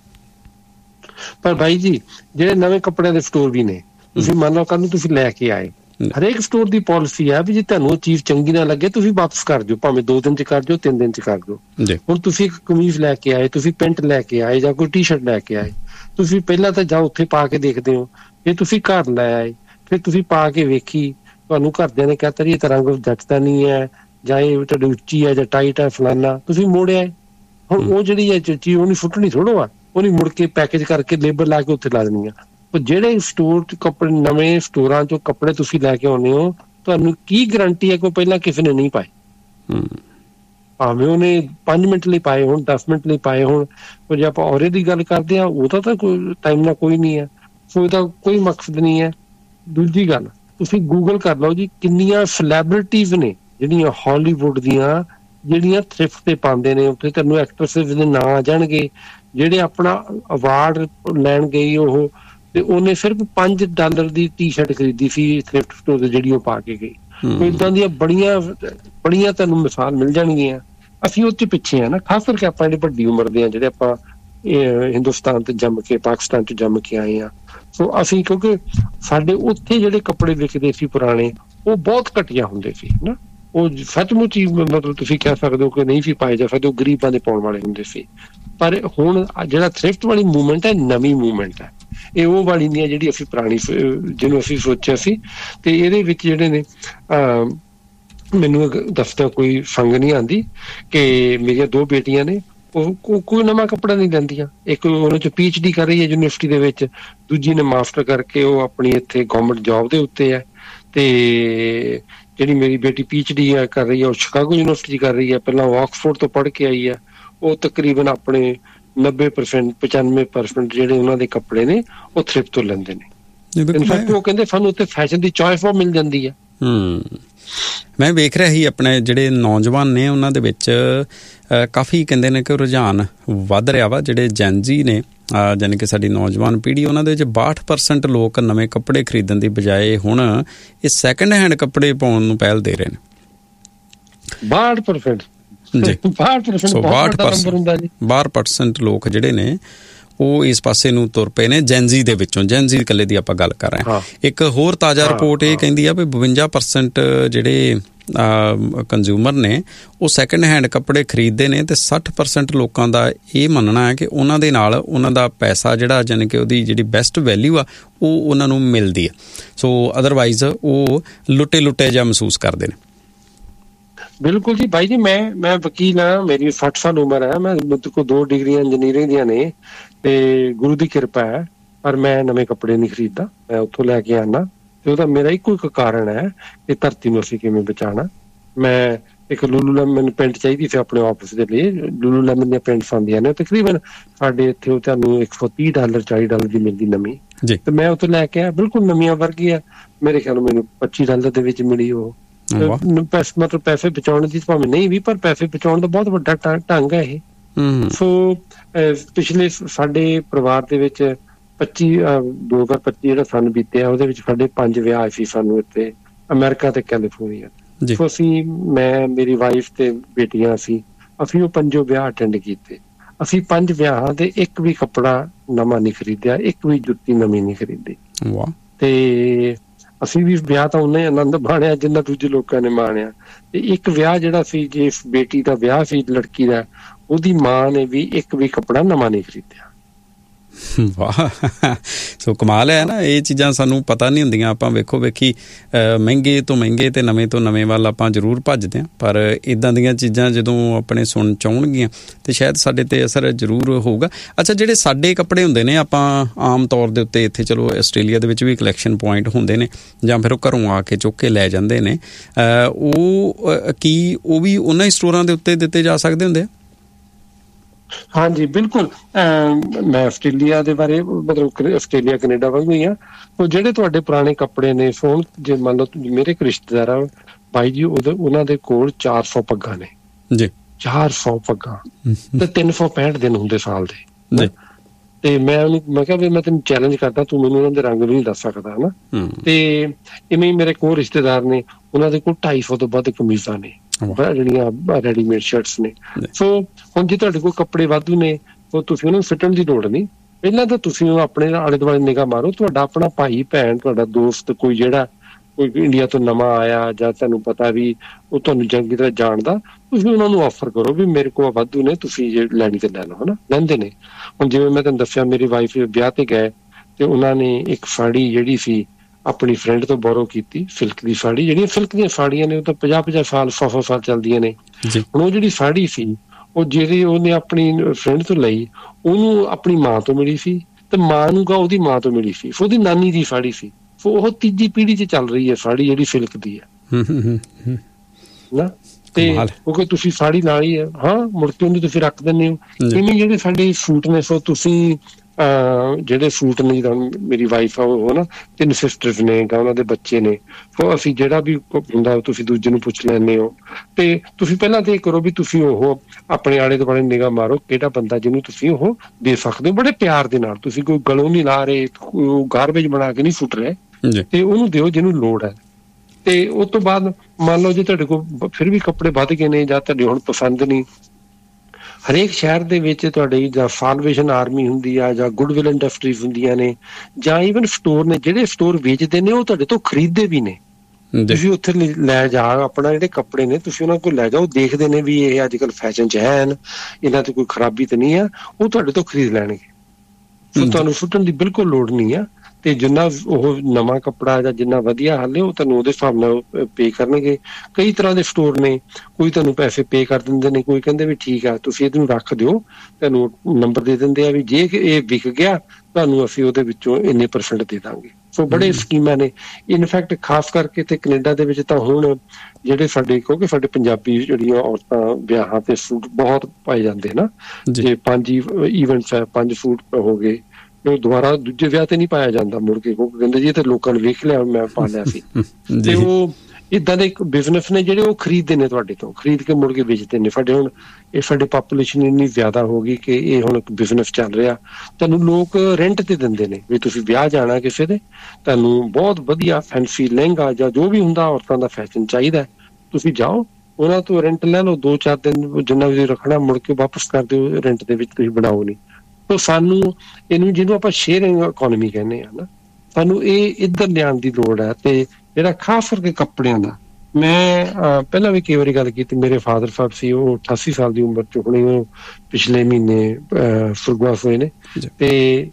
ਪਰ ਬਾਈ ਜੀ, ਜਿਹੜੇ ਨਵੇਂ ਕੱਪੜਿਆਂ ਦੇ ਸਟੋਰ ਵੀ ਨੇ, ਤੁਸੀਂ ਮੰਨ ਲਓ ਕੱਲ੍ਹ ਨੂੰ ਤੁਸੀਂ ਲੈ ਕੇ ਆਏ, ਹਰੇਕ ਸਟੋਰ ਦੀ ਪਾਲਿਸੀ ਆ ਵੀ ਜੇ ਤੁਹਾਨੂੰ ਉਹ ਚੀਜ਼ ਚੰਗੀ ਨਾ ਲੱਗੇ ਤੁਸੀਂ ਵਾਪਸ ਕਰ ਦਿਓ, ਭਾਵੇਂ ਦੋ ਦਿਨ ਚ ਕਰ ਦਿਓ, ਤਿੰਨ ਦਿਨ ਚ ਕਰ ਦਿਓ। ਹੁਣ ਤੁਸੀਂ ਇੱਕ ਕਮੀਜ਼ ਲੈ ਕੇ ਆਏ, ਤੁਸੀਂ ਪੈਂਟ ਲੈ ਕੇ ਆਏ ਜਾਂ ਕੋਈ ਟੀ ਸ਼ਰਟ ਲੈ ਕੇ ਆਏ, ਤੁਸੀਂ ਪਹਿਲਾਂ ਤਾਂ ਜਾਂ ਉੱਥੇ ਪਾ ਕੇ ਦੇਖਦੇ ਹੋ। ਜੇ ਤੁਸੀਂ ਘਰ ਲੈ ਆਏ, ਫਿਰ ਤੁਸੀਂ ਪਾ ਕੇ ਵੇਖੀ, ਤੁਹਾਨੂੰ ਘਰਦਿਆਂ ਨੇ ਕਹਿ ਤਾ ਇਹ ਤਾਂ ਰੰਗ ਜੱਚਦਾ ਨਹੀਂ ਹੈ, ਜਾਂ ਇਹ ਤੁਹਾਡੀ ਉੱਚੀ ਹੈ ਜਾਂ ਟਾਈਟ ਹੈ ਫਲਾਨਾ, ਤੁਸੀਂ ਮੋੜਿਆ। ਹੁਣ ਉਹ ਜਿਹੜੀ ਹੈ ਚੀਜ਼ ਉਹਨੂੰ ਸੁੱਟਣੀ ਥੋੜ੍ਹਾ ਆ, ਉਹਨੇ ਮੁੜ ਕੇ ਪੈਕੇਜ ਕਰਕੇ ਲੇਬਲ ਲਾ ਕੇ ਉੱਥੇ ਲਾ ਦੇਣੀ ਆ। ਪਰ ਜਿਹੜੇ ਸਟੋਰ ਚ ਕੱਪੜੇ, ਨਵੇਂ ਸਟੋਰਾਂ ਚੋਂ ਕੱਪੜੇ ਤੁਸੀਂ ਲੈ ਕੇ ਆਉਂਦੇ ਹੋ, ਤੁਹਾਨੂੰ ਕੀ ਗਰੰਟੀ ਹੈ ਕਿ ਪਹਿਲਾਂ ਕਿਸੇ ਨੇ ਨਹੀਂ ਪਾਏ? ਭਾਵੇਂ ਉਹਨੇ ਪੰਜ ਮਿੰਟ ਲਈ ਪਾਏ ਹੋਣ, ਦਸ ਮਿੰਟ ਲਈ ਪਾਏ ਹੋਣ। ਜੇ ਆਪਾਂ ਔਰੇ ਦੀ ਗੱਲ ਕਰਦੇ ਹਾਂ, ਉਹਦਾ ਤਾਂ ਕੋਈ ਟਾਈਮ ਨਾਲ ਕੋਈ ਨਹੀਂ ਹੈ, ਸੋ ਇਹਦਾ ਕੋਈ ਮਕਸਦ ਨਹੀਂ ਹੈ। ਦੂਜੀ ਗੱਲ, ਤੁਸੀਂ ਗੂਗਲ ਕਰ ਲਓ ਜੀ, ਕਿੰਨੀਆਂ ਸੈਲੈਬਰਿਟੀਜ਼ ਨੇ ਜਿਹੜੀਆਂ ਹਾਲੀਵੁੱਡ ਦੀਆਂ, ਜਿਹੜੀਆਂ ਥ੍ਰਿਫਟ ਤੇ ਪਾਉਂਦੇ ਨੇ। ਉੱਥੇ ਤੁਹਾਨੂੰ ਐਕਟਰਸਿਸ ਦੇ ਨਾਂ ਆ ਜਾਣਗੇ, ਜਿਹੜੇ ਆਪਣਾ ਅਵਾਰਡ ਲੈਣ ਗਈ ਉਹ, ਤੇ ਉਹਨੇ ਸਿਰਫ ਪੰਜ ਡਾਲਰ ਦੀ ਟੀ ਸ਼ਰਟ ਖਰੀਦੀ ਸੀ ਥ੍ਰਿਫਟ ਸਟੋਰ ਤੇ, ਜਿਹੜੀ ਉਹ ਪਾ ਕੇ ਗਈ। ਏਦਾਂ ਦੀਆਂ ਬੜੀਆਂ ਬੜੀਆਂ ਤੁਹਾਨੂੰ ਮਿਸਾਲ ਮਿਲ ਜਾਣਗੀਆਂ। ਅਸੀਂ ਉਹ 'ਚ ਪਿੱਛੇ ਆ ਨਾ, ਖਾਸ ਕਰਕੇ ਆਪਾਂ ਜਿਹੜੇ ਵੱਡੀ ਉਮਰ ਦੇ ਆ, ਜਿਹੜੇ ਆਪਾਂ ਹਿੰਦੁਸਤਾਨ ਤੇ ਜੰਮ ਕੇ, ਪਾਕਿਸਤਾਨ 'ਚ ਜੰਮ ਕੇ ਆਏ ਆ। ਸੋ ਅਸੀਂ, ਕਿਉਂਕਿ ਸਾਡੇ ਉੱਥੇ ਜਿਹੜੇ ਕੱਪੜੇ ਵਿਕਦੇ ਸੀ ਪੁਰਾਣੇ, ਉਹ ਬਹੁਤ ਘਟੀਆ ਹੁੰਦੇ ਸੀ ਨਾ, ਉਹ ਸੱਚਮੁੱਚ ਹੀ ਮਤਲਬ ਤੁਸੀਂ ਕਹਿ ਸਕਦੇ ਹੋ ਕਿ ਨਹੀਂ ਸੀ ਪਾਏ ਜਾ ਸਕਦੇ, ਉਹ ਗਰੀਬਾਂ ਦੇ ਪਾਉਣ ਵਾਲੇ ਹੁੰਦੇ ਸੀ। ਪਰ ਹੁਣ ਜਿਹੜਾ ਥ੍ਰਿਫਟ ਵਾਲੀ ਮੂਵਮੈਂਟ ਹੈ, ਨਵੀਂ ਮੂਵਮੈਂਟ ਹੈ, ਇਹ ਉਹ ਵਾਲੀ ਨਹੀਂ ਹੈ ਜਿਹੜੀ ਅਸੀਂ ਪੁਰਾਣੀ ਜਿਹਨੂੰ ਅਸੀਂ ਸੋਚਿਆ ਸੀ। ਤੇ ਇਹਦੇ ਵਿੱਚ ਜਿਹੜੇ ਨੇ ਮੈਨੂੰ ਦੱਸਦਾ ਕੋਈ ਸੰਗ ਨਹੀਂ ਆਉਂਦੀ ਕਿ ਮੇਰੀਆਂ ਦੋ ਬੇਟੀਆਂ ਨੇ, ਉਹ ਕੋਈ ਨਵਾਂ ਕੱਪੜਾ ਨਹੀਂ ਲੈਂਦੀਆਂ। ਇੱਕ ਉਹਨਾਂ 'ਚ ਪੀ ਐਚ ਡੀ ਕਰ ਰਹੀ ਹੈ ਯੂਨੀਵਰਸਿਟੀ ਦੇ ਵਿੱਚ, ਦੂਜੀ ਨੇ ਮਾਸਟਰ ਕਰਕੇ ਉਹ ਆਪਣੀ ਇੱਥੇ ਗੌਰਮੈਂਟ ਜੋਬ ਦੇ ਉੱਤੇ ਹੈ। ਤੇ ਜਿਹੜੀ ਮੇਰੀ ਬੇਟੀ ਪੀ ਐਚ ਡੀ ਕਰ ਰਹੀ ਹੈ, ਉਹ ਸ਼ਿਕਾਗੋ ਯੂਨੀਵਰਸਿਟੀ ਕਰ ਰਹੀ ਹੈ, ਪਹਿਲਾਂ ਉਹ ਆਕਸਫੋਰਡ ਤੋਂ ਪੜ੍ਹ ਕੇ ਆਈ ਹੈ। ਉਹ ਤਕਰੀਬਨ ਆਪਣੇ ਨੱਬੇ ਪਰਸੈਂਟ ਪਚਾਨਵੇਂ ਪਰਸੈਂਟ ਜਿਹੜੇ ਉਹਨਾਂ ਦੇ ਕੱਪੜੇ ਨੇ ਉਹ ਥ੍ਰਿਫਟ ਤੋਂ ਲੈਂਦੇ ਨੇ। ਇਨਫੈਕਟ ਉਹ ਕਹਿੰਦੇ ਸਾਨੂੰ ਉੱਥੇ ਫੈਸ਼ਨ ਦੀ ਚੋਇਸ ਬਹੁਤ ਮਿਲ ਜਾਂਦੀ ਹੈ। ਹੂੰ, ਮੈਂ ਵੇਖ ਰਿਹਾ ਸੀ ਆਪਣੇ ਜਿਹੜੇ ਨੌਜਵਾਨ ਨੇ ਉਹਨਾਂ ਦੇ ਵਿੱਚ ਕਾਫੀ ਕਹਿੰਦੇ ਨੇ ਕਿ ਰੁਝਾਨ ਵੱਧ ਰਿਹਾ ਵਾ। ਜਿਹੜੇ ਜੈਨਜੀ ਨੇ, ਯਾਨੀ ਕਿ ਸਾਡੀ ਨੌਜਵਾਨ ਪੀੜ੍ਹੀ, ਉਹਨਾਂ ਦੇ ਵਿੱਚ ਬਾਹਠ ਪਰਸੈਂਟ ਲੋਕ ਨਵੇਂ ਕੱਪੜੇ ਖਰੀਦਣ ਦੀ ਬਜਾਏ ਹੁਣ ਇਹ ਸੈਕਿੰਡ ਹੈਂਡ ਕੱਪੜੇ ਪਾਉਣ ਨੂੰ ਪਹਿਲ ਦੇ ਰਹੇ ਨੇ। ਬਾਹਠ ਪਰਸੈਂਟ ਜੀ, ਬਾਹਠ ਪਰਸੈਂਟ ਲੋਕ ਜਿਹੜੇ ਨੇ ਉਹ ਇਸ ਪਾਸੇ ਨੂੰ ਤੁਰ ਪਏ ਨੇ, ਜੈਨਜੀ ਦੇ ਵਿੱਚੋਂ। ਜੈਨਜੀ ਇਕੱਲੇ ਦੀ ਆਪਾਂ ਗੱਲ ਕਰ ਰਹੇ ਹਾਂ। ਇੱਕ ਹੋਰ ਤਾਜ਼ਾ ਰਿਪੋਰਟ ਇਹ ਕਹਿੰਦੀ ਆ ਵੀ ਬਵੰਜਾ ਪਰਸੈਂਟ ਜਿਹੜੇ ਕੰਜ਼ਿਊਮਰ ਨੇ ਉਹ ਸੈਕਿੰਡ ਹੈਂਡ ਕੱਪੜੇ ਖਰੀਦਦੇ ਨੇ, ਤੇ ਸੱਠ ਪਰਸੈਂਟ ਲੋਕਾਂ ਦਾ ਇਹ ਮੰਨਣਾ ਹੈ ਕਿ ਉਹਨਾਂ ਦੇ ਨਾਲ ਉਹਨਾਂ ਦਾ ਪੈਸਾ ਜਿਹੜਾ, ਯਾਨੀ ਕਿ ਉਹਦੀ ਜਿਹੜੀ ਬੈਸਟ ਵੈਲਿਊ ਆ ਉਹ ਉਹਨਾਂ ਨੂੰ ਮਿਲਦੀ ਆ। ਸੋ ਅਦਰਵਾਈਜ਼ ਉਹ ਲੁੱਟੇ ਲੁੱਟੇ ਜਿਹਾ ਮਹਿਸੂਸ ਕਰਦੇ ਨੇ। ਬਿਲਕੁਲ ਜੀ ਬਾਈ ਜੀ, ਮੈਂ ਮੈਂ ਵਕੀਲ ਹਾਂ, ਮੇਰੀ ਸੱਠ ਸਾਲ ਉਮਰ ਹੈ, ਮੈਂ ਮੇਰੇ ਕੋਲ ਦੋ ਡਿਗਰੀਆਂ ਇੰਜੀਨੀਅਰਿੰਗ ਦੀਆਂ ਨੇ, ਤੇ ਗੁਰੂ ਦੀ ਕਿਰਪਾ ਹੈ। ਪਰ ਮੈਂ ਨਵੇਂ ਕੱਪੜੇ ਨਹੀਂ ਖਰੀਦਦਾ, ਮੈਂ ਉੱਥੋਂ ਲੈ ਕੇ ਆਉਣਾ। ਤੇ ਉਹਦਾ ਮੇਰਾ ਇੱਕੋ ਇੱਕ ਕਾਰਨ ਹੈ ਕਿ ਧਰਤੀ ਨੂੰ ਅਸੀਂ ਕਿਵੇਂ ਬਚਾਉਣਾ। ਮੈਂ ਇੱਕ ਲੂਲੂ ਲੈਮਨ, ਮੈਨੂੰ ਪੈਂਟ ਚਾਹੀਦੀ ਸੀ ਆਪਣੇ ਆਫਿਸ ਦੇ ਲਈ, ਲੂਲੂ ਲੈਮਨ ਦੀਆਂ ਪੈਂਟਸ ਆਉਂਦੀਆਂ ਨੇ, ਤਕਰੀਬਨ ਸਾਡੇ ਇੱਥੇ ਉਹ ਤੁਹਾਨੂੰ ਇੱਕ ਸੌ ਤੀਹ ਡਾਲਰ ਚਾਲੀ ਡਾਲਰ ਦੀ ਮਿਲਦੀ ਨਵੀਂ, ਤੇ ਮੈਂ ਉੱਥੋਂ ਲੈ ਕੇ ਆਇਆ, ਬਿਲਕੁਲ ਨਵੀਆਂ ਵਰਗੀ ਆ। ਮੇਰੇ ਖਿਆਲ ਮੈਨੂੰ ਪੱਚੀ ਡਾਲਰ ਦੇ ਵਿੱਚ ਮਿਲੀ ਉਹ। ਮਤਲਬ ਪੈਸੇ ਬਚਾਉਣ ਦੀ ਭਾਵੇਂ ਨਹੀਂ ਵੀ, ਪਰ ਪੈਸੇ ਬਚਾਉਣ ਦਾ ਬਹੁਤ ਵੱਡਾ ਢੰਗ ਹੈ ਇਹ। ਸੋ ਪਿਛਲੇ ਸਾਡੇ ਪਰਿਵਾਰ ਦੇ ਵਿੱਚ ਪੱਚੀ ਦੋ ਹਜ਼ਾਰ ਪੱਚੀ ਜਿਹੜਾ ਸੰਨ ਬੀਤਿਆ, ਉਹਦੇ ਵਿੱਚ ਸਾਡੇ ਪੰਜ ਵਿਆਹ ਸੀ ਸਾਨੂੰ ਇੱਥੇ ਅਮਰੀਕਾ ਤੇ ਕੈਲੀਫੋਰਨੀਆ। ਸੋ ਅਸੀਂ, ਮੈਂ, ਮੇਰੀ ਵਾਈਫ ਤੇ ਬੇਟੀਆਂ ਸੀ, ਅਸੀਂ ਉਹ ਪੰਜੋ ਵਿਆਹ ਅਟੈਂਡ ਕੀਤੇ। ਅਸੀਂ ਪੰਜ ਵਿਆਹਾਂ ਦੇ ਇੱਕ ਵੀ ਕੱਪੜਾ ਨਵਾਂ ਨਹੀਂ ਖਰੀਦਿਆ, ਇੱਕ ਵੀ ਜੁੱਤੀ ਨਵੀਂ ਨਹੀਂ ਖਰੀਦੀ। ਤੇ ਅਸੀਂ ਵੀ ਵਿਆਹ ਤਾਂ ਉਹਨੇ ਆਨੰਦ ਮਾਣਿਆ ਜਿੰਨਾ ਦੂਜੇ ਲੋਕਾਂ ਨੇ ਮਾਣਿਆ। ਤੇ ਇੱਕ ਵਿਆਹ ਜਿਹੜਾ ਸੀ, ਜਿਸ ਬੇਟੀ ਦਾ ਵਿਆਹ ਸੀ ਲੜਕੀ ਦਾ, ਉਹਦੀ ਮਾਂ ਨੇ ਵੀ ਇੱਕ ਵੀ ਕੱਪੜਾ ਨਵਾਂ ਨਹੀਂ ਖਰੀਦਿਆ। ਵਾਹ, ਸੋ ਕਮਾਲ ਹੈ ਨਾ, ਇਹ ਚੀਜ਼ਾਂ ਸਾਨੂੰ ਪਤਾ ਨਹੀਂ ਹੁੰਦੀਆਂ। ਆਪਾਂ ਵੇਖੋ ਵੇਖੀ ਮਹਿੰਗੇ ਤੋਂ ਮਹਿੰਗੇ ਤੇ ਨਵੇਂ ਤੋਂ ਨਵੇਂ ਵੱਲ ਆਪਾਂ ਜ਼ਰੂਰ ਭੱਜਦੇ ਹਾਂ, ਪਰ ਇੱਦਾਂ ਦੀਆਂ ਚੀਜ਼ਾਂ ਜਦੋਂ ਆਪਣੇ ਸੁਣ ਚਾਹੁਣਗੀਆਂ ਤੇ ਸ਼ਾਇਦ ਸਾਡੇ ਤੇ ਅਸਰ ਜ਼ਰੂਰ ਹੋਊਗਾ। ਅੱਛਾ, ਜਿਹੜੇ ਸਾਡੇ ਕੱਪੜੇ ਹੁੰਦੇ ਨੇ, ਆਪਾਂ ਆਮ ਤੌਰ ਦੇ ਉੱਤੇ ਇੱਥੇ ਚਲੋ ਆਸਟ੍ਰੇਲੀਆ ਦੇ ਵਿੱਚ ਵੀ ਕਲੈਕਸ਼ਨ ਪੁਆਇੰਟ ਹੁੰਦੇ ਨੇ, ਜਾਂ ਫਿਰ ਉਹ ਘਰੋਂ ਆ ਕੇ ਚੁੱਕ ਕੇ ਲੈ ਜਾਂਦੇ ਨੇ, ਉਹ ਕੀ ਉਹ ਵੀ ਉਹਨਾਂ ਹੀ ਸਟੋਰਾਂ ਦੇ ਉੱਤੇ ਦਿੱਤੇ ਜਾ ਸਕਦੇ ਹੁੰਦੇ ਆ? ਹਾਂਜੀ, ਬਿਲਕੁਲ। ਮੈਂ ਆਸਟ੍ਰੇਲੀਆ ਦੇ ਬਾਰੇ, ਮਤਲਬ ਆਸਟ੍ਰੇਲੀਆ ਕੈਨੇਡਾ ਵਾਂਗੂ ਹੀ ਆ। ਉਹ ਜਿਹੜੇ ਤੁਹਾਡੇ ਪੁਰਾਣੇ ਕੱਪੜੇ ਨੇ, ਸੋਣ ਜੇ ਮੰਨ ਲਓ ਮੇਰੇ ਇੱਕ ਰਿਸ਼ਤੇਦਾਰ ਆ ਭਾਈ ਜੀ, ਉਹਦੇ ਉਹਨਾਂ ਦੇ ਕੋਲ ਚਾਰ ਸੌ ਪੱਗਾਂ ਨੇ ਜੀ, ਚਾਰ ਸੌ ਪੱਗਾਂ ਤੇ ਤਿੰਨ ਸੌ ਪੈਂਹਠ ਦਿਨ ਹੁੰਦੇ ਸਾਲ ਦੇ। ਤੇ ਮੈਂ ਉਹਨੂੰ ਮੈਂ ਕਿਹਾ ਵੀ ਮੈਂ ਤੈਨੂੰ ਚੈਲੰਜ ਕਰਦਾ, ਤੂੰ ਮੈਨੂੰ ਉਹਨਾਂ ਦੇ ਰੰਗ ਵੀ ਨਹੀਂ ਦੱਸ ਸਕਦਾ ਹਨਾ। ਤੇ ਇਵੇਂ ਹੀ ਮੇਰੇ ਕੋਲ ਰਿਸ਼ਤੇਦਾਰ ਨੇ, ਉਹਨਾਂ ਦੇ ਕੋਲ ਢਾਈ ਸੌ ਤੋਂ ਵੱਧ ਕਮੀਜ਼ਾਂ ਨੇ, ਜਿਹੜੀਆਂ ਰੈਡੀਮੇਡ ਸ਼ਰਟਸ ਨੇ। ਸੋ ਹੁਣ ਜੇ ਤੁਹਾਡੇ ਕੋਲ ਕੱਪੜੇ ਵਾਧੂ ਨੇ, ਤਾਂ ਤੁਸੀਂ ਉਹਨਾਂ ਨੂੰ ਫਿੱਟਣ ਦੀ ਲੋੜ ਨਹੀਂ। ਪਹਿਲਾਂ ਤਾਂ ਤੁਸੀਂ ਉਹ ਆਪਣੇ ਆਲੇ ਦੁਆਲੇ ਨਿਗਾਹ ਮਾਰੋ, ਤੁਹਾਡਾ ਆਪਣਾ ਭਾਈ ਭੈਣ, ਤੁਹਾਡਾ ਦੋਸਤ, ਕੋਈ ਜਿਹੜਾ ਕੋਈ ਇੰਡੀਆ ਤੋਂ ਨਵਾਂ ਆਇਆ, ਜਾਂ ਤੁਹਾਨੂੰ ਪਤਾ ਵੀ ਉਹ ਤੁਹਾਨੂੰ ਚੰਗੀ ਤਰ੍ਹਾਂ ਜਾਣਦਾ, ਤੁਸੀਂ ਉਹਨਾਂ ਨੂੰ ਆਫਰ ਕਰੋ ਵੀ ਮੇਰੇ ਕੋਲ ਵਾਧੂ ਨੇ, ਤੁਸੀਂ ਜੇ ਲੈਣੀ ਤੇ ਲੈ ਲਓ ਹਨਾ। ਲੈਂਦੇ ਨੇ। ਹੁਣ ਜਿਵੇਂ ਮੈਂ ਤੁਹਾਨੂੰ ਦੱਸਿਆ, ਮੇਰੀ ਵਾਈਫ ਵਿਆਹ ਤੇ ਗਏ ਤੇ ਉਹਨਾਂ ਨੇ ਇੱਕ ਸਾੜੀ ਜਿਹੜੀ ਸੀ ਆਪਣੀ ਫਰੈਂਡ ਤੋਂ ਬੋਰੋ ਕੀਤੀ, ਸਿਲਕ ਦੀ ਸਾੜੀ। ਜਿਹੜੀਆਂ ਸਿਲਕ ਦੀਆਂ ਸਾੜੀਆਂ ਨੇ ਉਹ ਤਾਂ ਪੰਜਾਹ ਪੰਜਾਹ ਸਾਲ ਸੌ ਸੌ ਸਾਲ ਚੱਲਦੀਆਂ ਨੇ। ਹੁਣ ਉਹ ਜਿਹੜੀ ਸਾੜੀ ਸੀ, ਉਹ ਜਿਹੜੀ ਉਹਨੇ ਆਪਣੀ ਫਰੈਂਡ ਤੋਂ ਲਈ, ਉਹਨੂੰ ਆਪਣੀ ਮਾਂ ਤੋਂ ਮਿਲੀ ਸੀ, ਤੇ ਮਾਂ ਨੂੰ ਗਾ ਉਹਦੀ ਮਾਂ ਤੋਂ ਮਿਲੀ ਸੀ। ਉਹਦੀ ਨਾਨੀ ਦੀ ਸਾੜੀ ਸੀ। ਸੋ ਉਹ ਤੀਜੀ ਪੀੜ੍ਹੀ 'ਚ ਚੱਲ ਰਹੀ ਹੈ ਸਾੜੀ, ਜਿਹੜੀ ਸਿਲਕ ਦੀ ਹੈ ਨਾ। ਤੇ ਕਿਉਂਕਿ ਤੁਸੀਂ ਸਾੜੀ ਨਾਲ ਹੀ ਹੈ, ਹਾਂ, ਮੁੜ ਕੇ ਉਹਨੂੰ ਤੁਸੀਂ ਰੱਖ ਦਿੰਦੇ ਹੋ। ਇਵੇਂ ਜਿਹੜੇ ਸਾਡੇ ਸੂਟ ਨੇ, ਸੋ ਤੁਸੀਂ ਜਿਹੜੇ ਸੂਟ ਨੇ, ਜਿੱਦਾਂ ਮੇਰੀ ਵਾਈਫ ਆ ਉਹ ਨਾ, ਤਿੰਨ ਸਿਸਟਰਸ ਨੇ, ਉਹਨਾਂ ਦੇ ਬੱਚੇ ਨੇ। ਸੋ ਅਸੀਂ ਜਿਹੜਾ ਵੀ ਹੁੰਦਾ ਤੁਸੀਂ ਦੂਜੇ ਨੂੰ ਪੁੱਛ ਲੈਂਦੇ ਹੋ। ਤੇ ਤੁਸੀਂ ਪਹਿਲਾਂ ਤਾਂ ਇਹ ਕਰੋ ਵੀ ਤੁਸੀਂ ਉਹ ਆਪਣੇ ਆਲੇ ਦੁਆਲੇ ਨਿਗਾਹ ਮਾਰੋ, ਕਿਹੜਾ ਬੰਦਾ ਜਿਹਨੂੰ ਤੁਸੀਂ ਉਹ ਦੇ ਸਕਦੇ ਹੋ ਬੜੇ ਪਿਆਰ ਦੇ ਨਾਲ। ਤੁਸੀਂ ਕੋਈ ਗਲੋਂ ਨਹੀਂ ਲਾ ਰਹੇ, ਗਾਰਬੇਜ ਬਣਾ ਕੇ ਨਹੀਂ ਸੁੱਟ ਰਹੇ, ਤੇ ਉਹਨੂੰ ਦਿਓ ਜਿਹਨੂੰ ਲੋੜ ਹੈ। ਤੇ ਉਸ ਤੋਂ ਬਾਅਦ ਮੰਨ ਲਓ ਜੇ ਤੁਹਾਡੇ ਕੋਲ ਫਿਰ ਵੀ ਕੱਪੜੇ ਵੱਧ ਗਏ ਨੇ, ਜਾਂ ਤੁਹਾਡੇ ਹੁਣ ਪਸੰਦ ਨਹੀਂ, ਹਰੇਕ ਸ਼ਹਿਰ ਦੇ ਵਿੱਚ ਤੁਹਾਡੀ ਜਾਂ ਸਾਲਵੇਸ਼ਨ ਆਰਮੀ ਹੁੰਦੀ ਆ, ਜਾਂ ਗੁੱਡਵਿਲ ਇੰਡਸਟਰੀਜ਼ ਹੁੰਦੀਆਂ ਨੇ, ਜਾਂ ਈਵਨ ਸਟੋਰ ਨੇ, ਜਿਹੜੇ ਸਟੋਰ ਵੇਚਦੇ ਨੇ ਉਹ ਤੁਹਾਡੇ ਤੋਂ ਖਰੀਦਦੇ ਵੀ ਨੇ। ਤੁਸੀਂ ਉੱਥੇ ਲੈ ਜਾ ਆਪਣਾ ਜਿਹੜੇ ਕੱਪੜੇ ਨੇ, ਤੁਸੀਂ ਉਹਨਾਂ ਕੋਲ ਲੈ ਜਾਓ, ਦੇਖਦੇ ਨੇ ਵੀ ਇਹ ਅੱਜ ਕੱਲ੍ਹ ਫੈਸ਼ਨ 'ਚ ਹੈ, ਇਹਨਾਂ ਤੇ ਕੋਈ ਖਰਾਬੀ ਤਾਂ ਨਹੀਂ ਆ, ਉਹ ਤੁਹਾਡੇ ਤੋਂ ਖਰੀਦ ਲੈਣਗੇ। ਸੋ ਤੁਹਾਨੂੰ ਸੁੱਟਣ ਦੀ ਬਿਲਕੁਲ ਲੋੜ ਨਹੀਂ ਆ। ਤੇ ਜਿੰਨਾ ਉਹ ਨਵਾਂ ਕੱਪੜਾ ਜਾਂ ਜਿੰਨਾ ਵਧੀਆ ਹਾਲੇ, ਉਹ ਤੁਹਾਨੂੰ ਉਹਦੇ ਹਿਸਾਬ ਨਾਲ ਪੇ ਕਰਨਗੇ। ਕਈ ਤਰ੍ਹਾਂ ਦੇ ਸਟੋਰ ਨੇ, ਕੋਈ ਤੁਹਾਨੂੰ ਪੈਸੇ ਪੇ ਕਰ ਦਿੰਦੇ ਨੇ, ਕੋਈ ਕਹਿੰਦੇ ਵੀ ਠੀਕ ਆ ਤੁਸੀਂ ਇਹਨੂੰ ਰੱਖ ਦਿਓ, ਤੁਹਾਨੂੰ ਨੰਬਰ ਦੇ ਦਿੰਦੇ ਆ ਵੀ ਜੇ ਇਹ ਵਿਕ ਗਿਆ ਤੁਹਾਨੂੰ ਅਸੀਂ ਉਹਦੇ ਵਿੱਚੋਂ ਇੰਨੇ ਪਰਸੈਂਟ ਦੇ ਦਾਂਗੇ। ਸੋ ਬੜੇ ਸਕੀਮਾਂ ਨੇ। ਇਨਫੈਕਟ ਖਾਸ ਕਰਕੇ ਤੇ ਕੈਨੇਡਾ ਦੇ ਵਿੱਚ ਤਾਂ ਹੁਣ ਜਿਹੜੇ ਸਾਡੇ, ਕਿਉਂਕਿ ਸਾਡੇ ਪੰਜਾਬੀ ਜਿਹੜੀਆਂ ਔਰਤਾਂ ਵਿਆਹਾਂ ਤੇ ਸੂਟ ਬਹੁਤ ਪਾਏ ਜਾਂਦੇ ਨਾ, ਜੇ ਪੰਜ ਈਵੈਂਟਸ ਹੈ, ਪੰਜ ਸੂਟ ਹੋ ਗਏ, ਉਹ ਦੁਬਾਰਾ ਦੂਜੇ ਵਿਆਹ ਤੇ ਨਹੀਂ ਪਾਇਆ ਜਾਂਦਾ ਮੁੜ ਕੇ, ਕਿਉਂਕਿ ਕਹਿੰਦੇ ਜੀ ਇਹ ਤਾਂ ਲੋਕਾਂ ਨੇ ਵੇਖ ਲਿਆ, ਮੈਂ ਪਾ ਲਿਆ ਸੀ। ਤੇ ਉਹ ਏਦਾਂ ਦੇ ਇੱਕ ਬਿਜ਼ਨਸ ਨੇ ਜਿਹੜੇ ਉਹ ਖਰੀਦਦੇ ਨੇ ਤੁਹਾਡੇ ਤੋਂ, ਖਰੀਦ ਕੇ ਮੁੜ ਕੇ ਵੇਚਦੇ ਨੇ। ਸਾਡੇ ਹੁਣ ਇਹ ਸਾਡੀ ਪਾਪੂਲੇਸ਼ਨ ਇੰਨੀ ਜ਼ਿਆਦਾ ਹੋ ਗਈ ਕਿ ਇਹ ਹੁਣ ਇੱਕ ਬਿਜ਼ਨਸ ਚੱਲ ਰਿਹਾ। ਤੁਹਾਨੂੰ ਲੋਕ ਰੈਂਟ ਤੇ ਦਿੰਦੇ ਨੇ ਵੀ ਤੁਸੀਂ ਵਿਆਹ ਜਾਣਾ ਕਿਸੇ ਦੇ, ਤੁਹਾਨੂੰ ਬਹੁਤ ਵਧੀਆ ਫੈਂਸੀ ਲਹਿੰਗਾ ਜਾਂ ਜੋ ਵੀ ਹੁੰਦਾ ਔਰਤਾਂ ਦਾ ਫੈਸ਼ਨ ਚਾਹੀਦਾ, ਤੁਸੀਂ ਜਾਓ ਉਹਨਾਂ ਤੋਂ ਰੈਂਟ ਲੈ ਲਓ, ਦੋ ਚਾਰ ਦਿਨ ਜਿੰਨਾ ਵੀ ਰੱਖਣਾ, ਮੁੜ ਕੇ ਵਾਪਸ ਕਰ ਦਿਓ ਰੈਂਟ ਦੇ ਵਿੱਚ, ਤੁਸੀਂ ਬਣਾਓ ਨਹੀਂ। ਸੋ ਸਾਨੂੰ ਇਹਨੂੰ, ਜਿਹਨੂੰ ਆਪਾਂ ਸ਼ੇਅਰਿੰਗ ਇਕੋਨਮੀ ਕਹਿੰਦੇ ਆ ਨਾ, ਸਾਨੂੰ ਇਹ ਇੱਧਰ ਲਿਆਉਣ ਦੀ ਲੋੜ ਹੈ। ਤੇ ਜਿਹੜਾ ਖਾਸ ਕਰਕੇ ਕੱਪੜਿਆਂ ਦਾ, ਮੈਂ ਪਹਿਲਾਂ ਵੀ ਕਈ ਵਾਰੀ ਗੱਲ ਕੀਤੀ, ਮੇਰੇ ਫਾਦਰ ਸਾਹਿਬ ਸੀ, ਉਹ ਅਠਾਸੀ ਸਾਲ ਦੀ ਉਮਰ 'ਚ ਹੁਣੇ ਉਹ ਪਿਛਲੇ ਮਹੀਨੇ ਸੁਰਗਵਾਸ ਹੋਏ ਨੇ। ਤੇ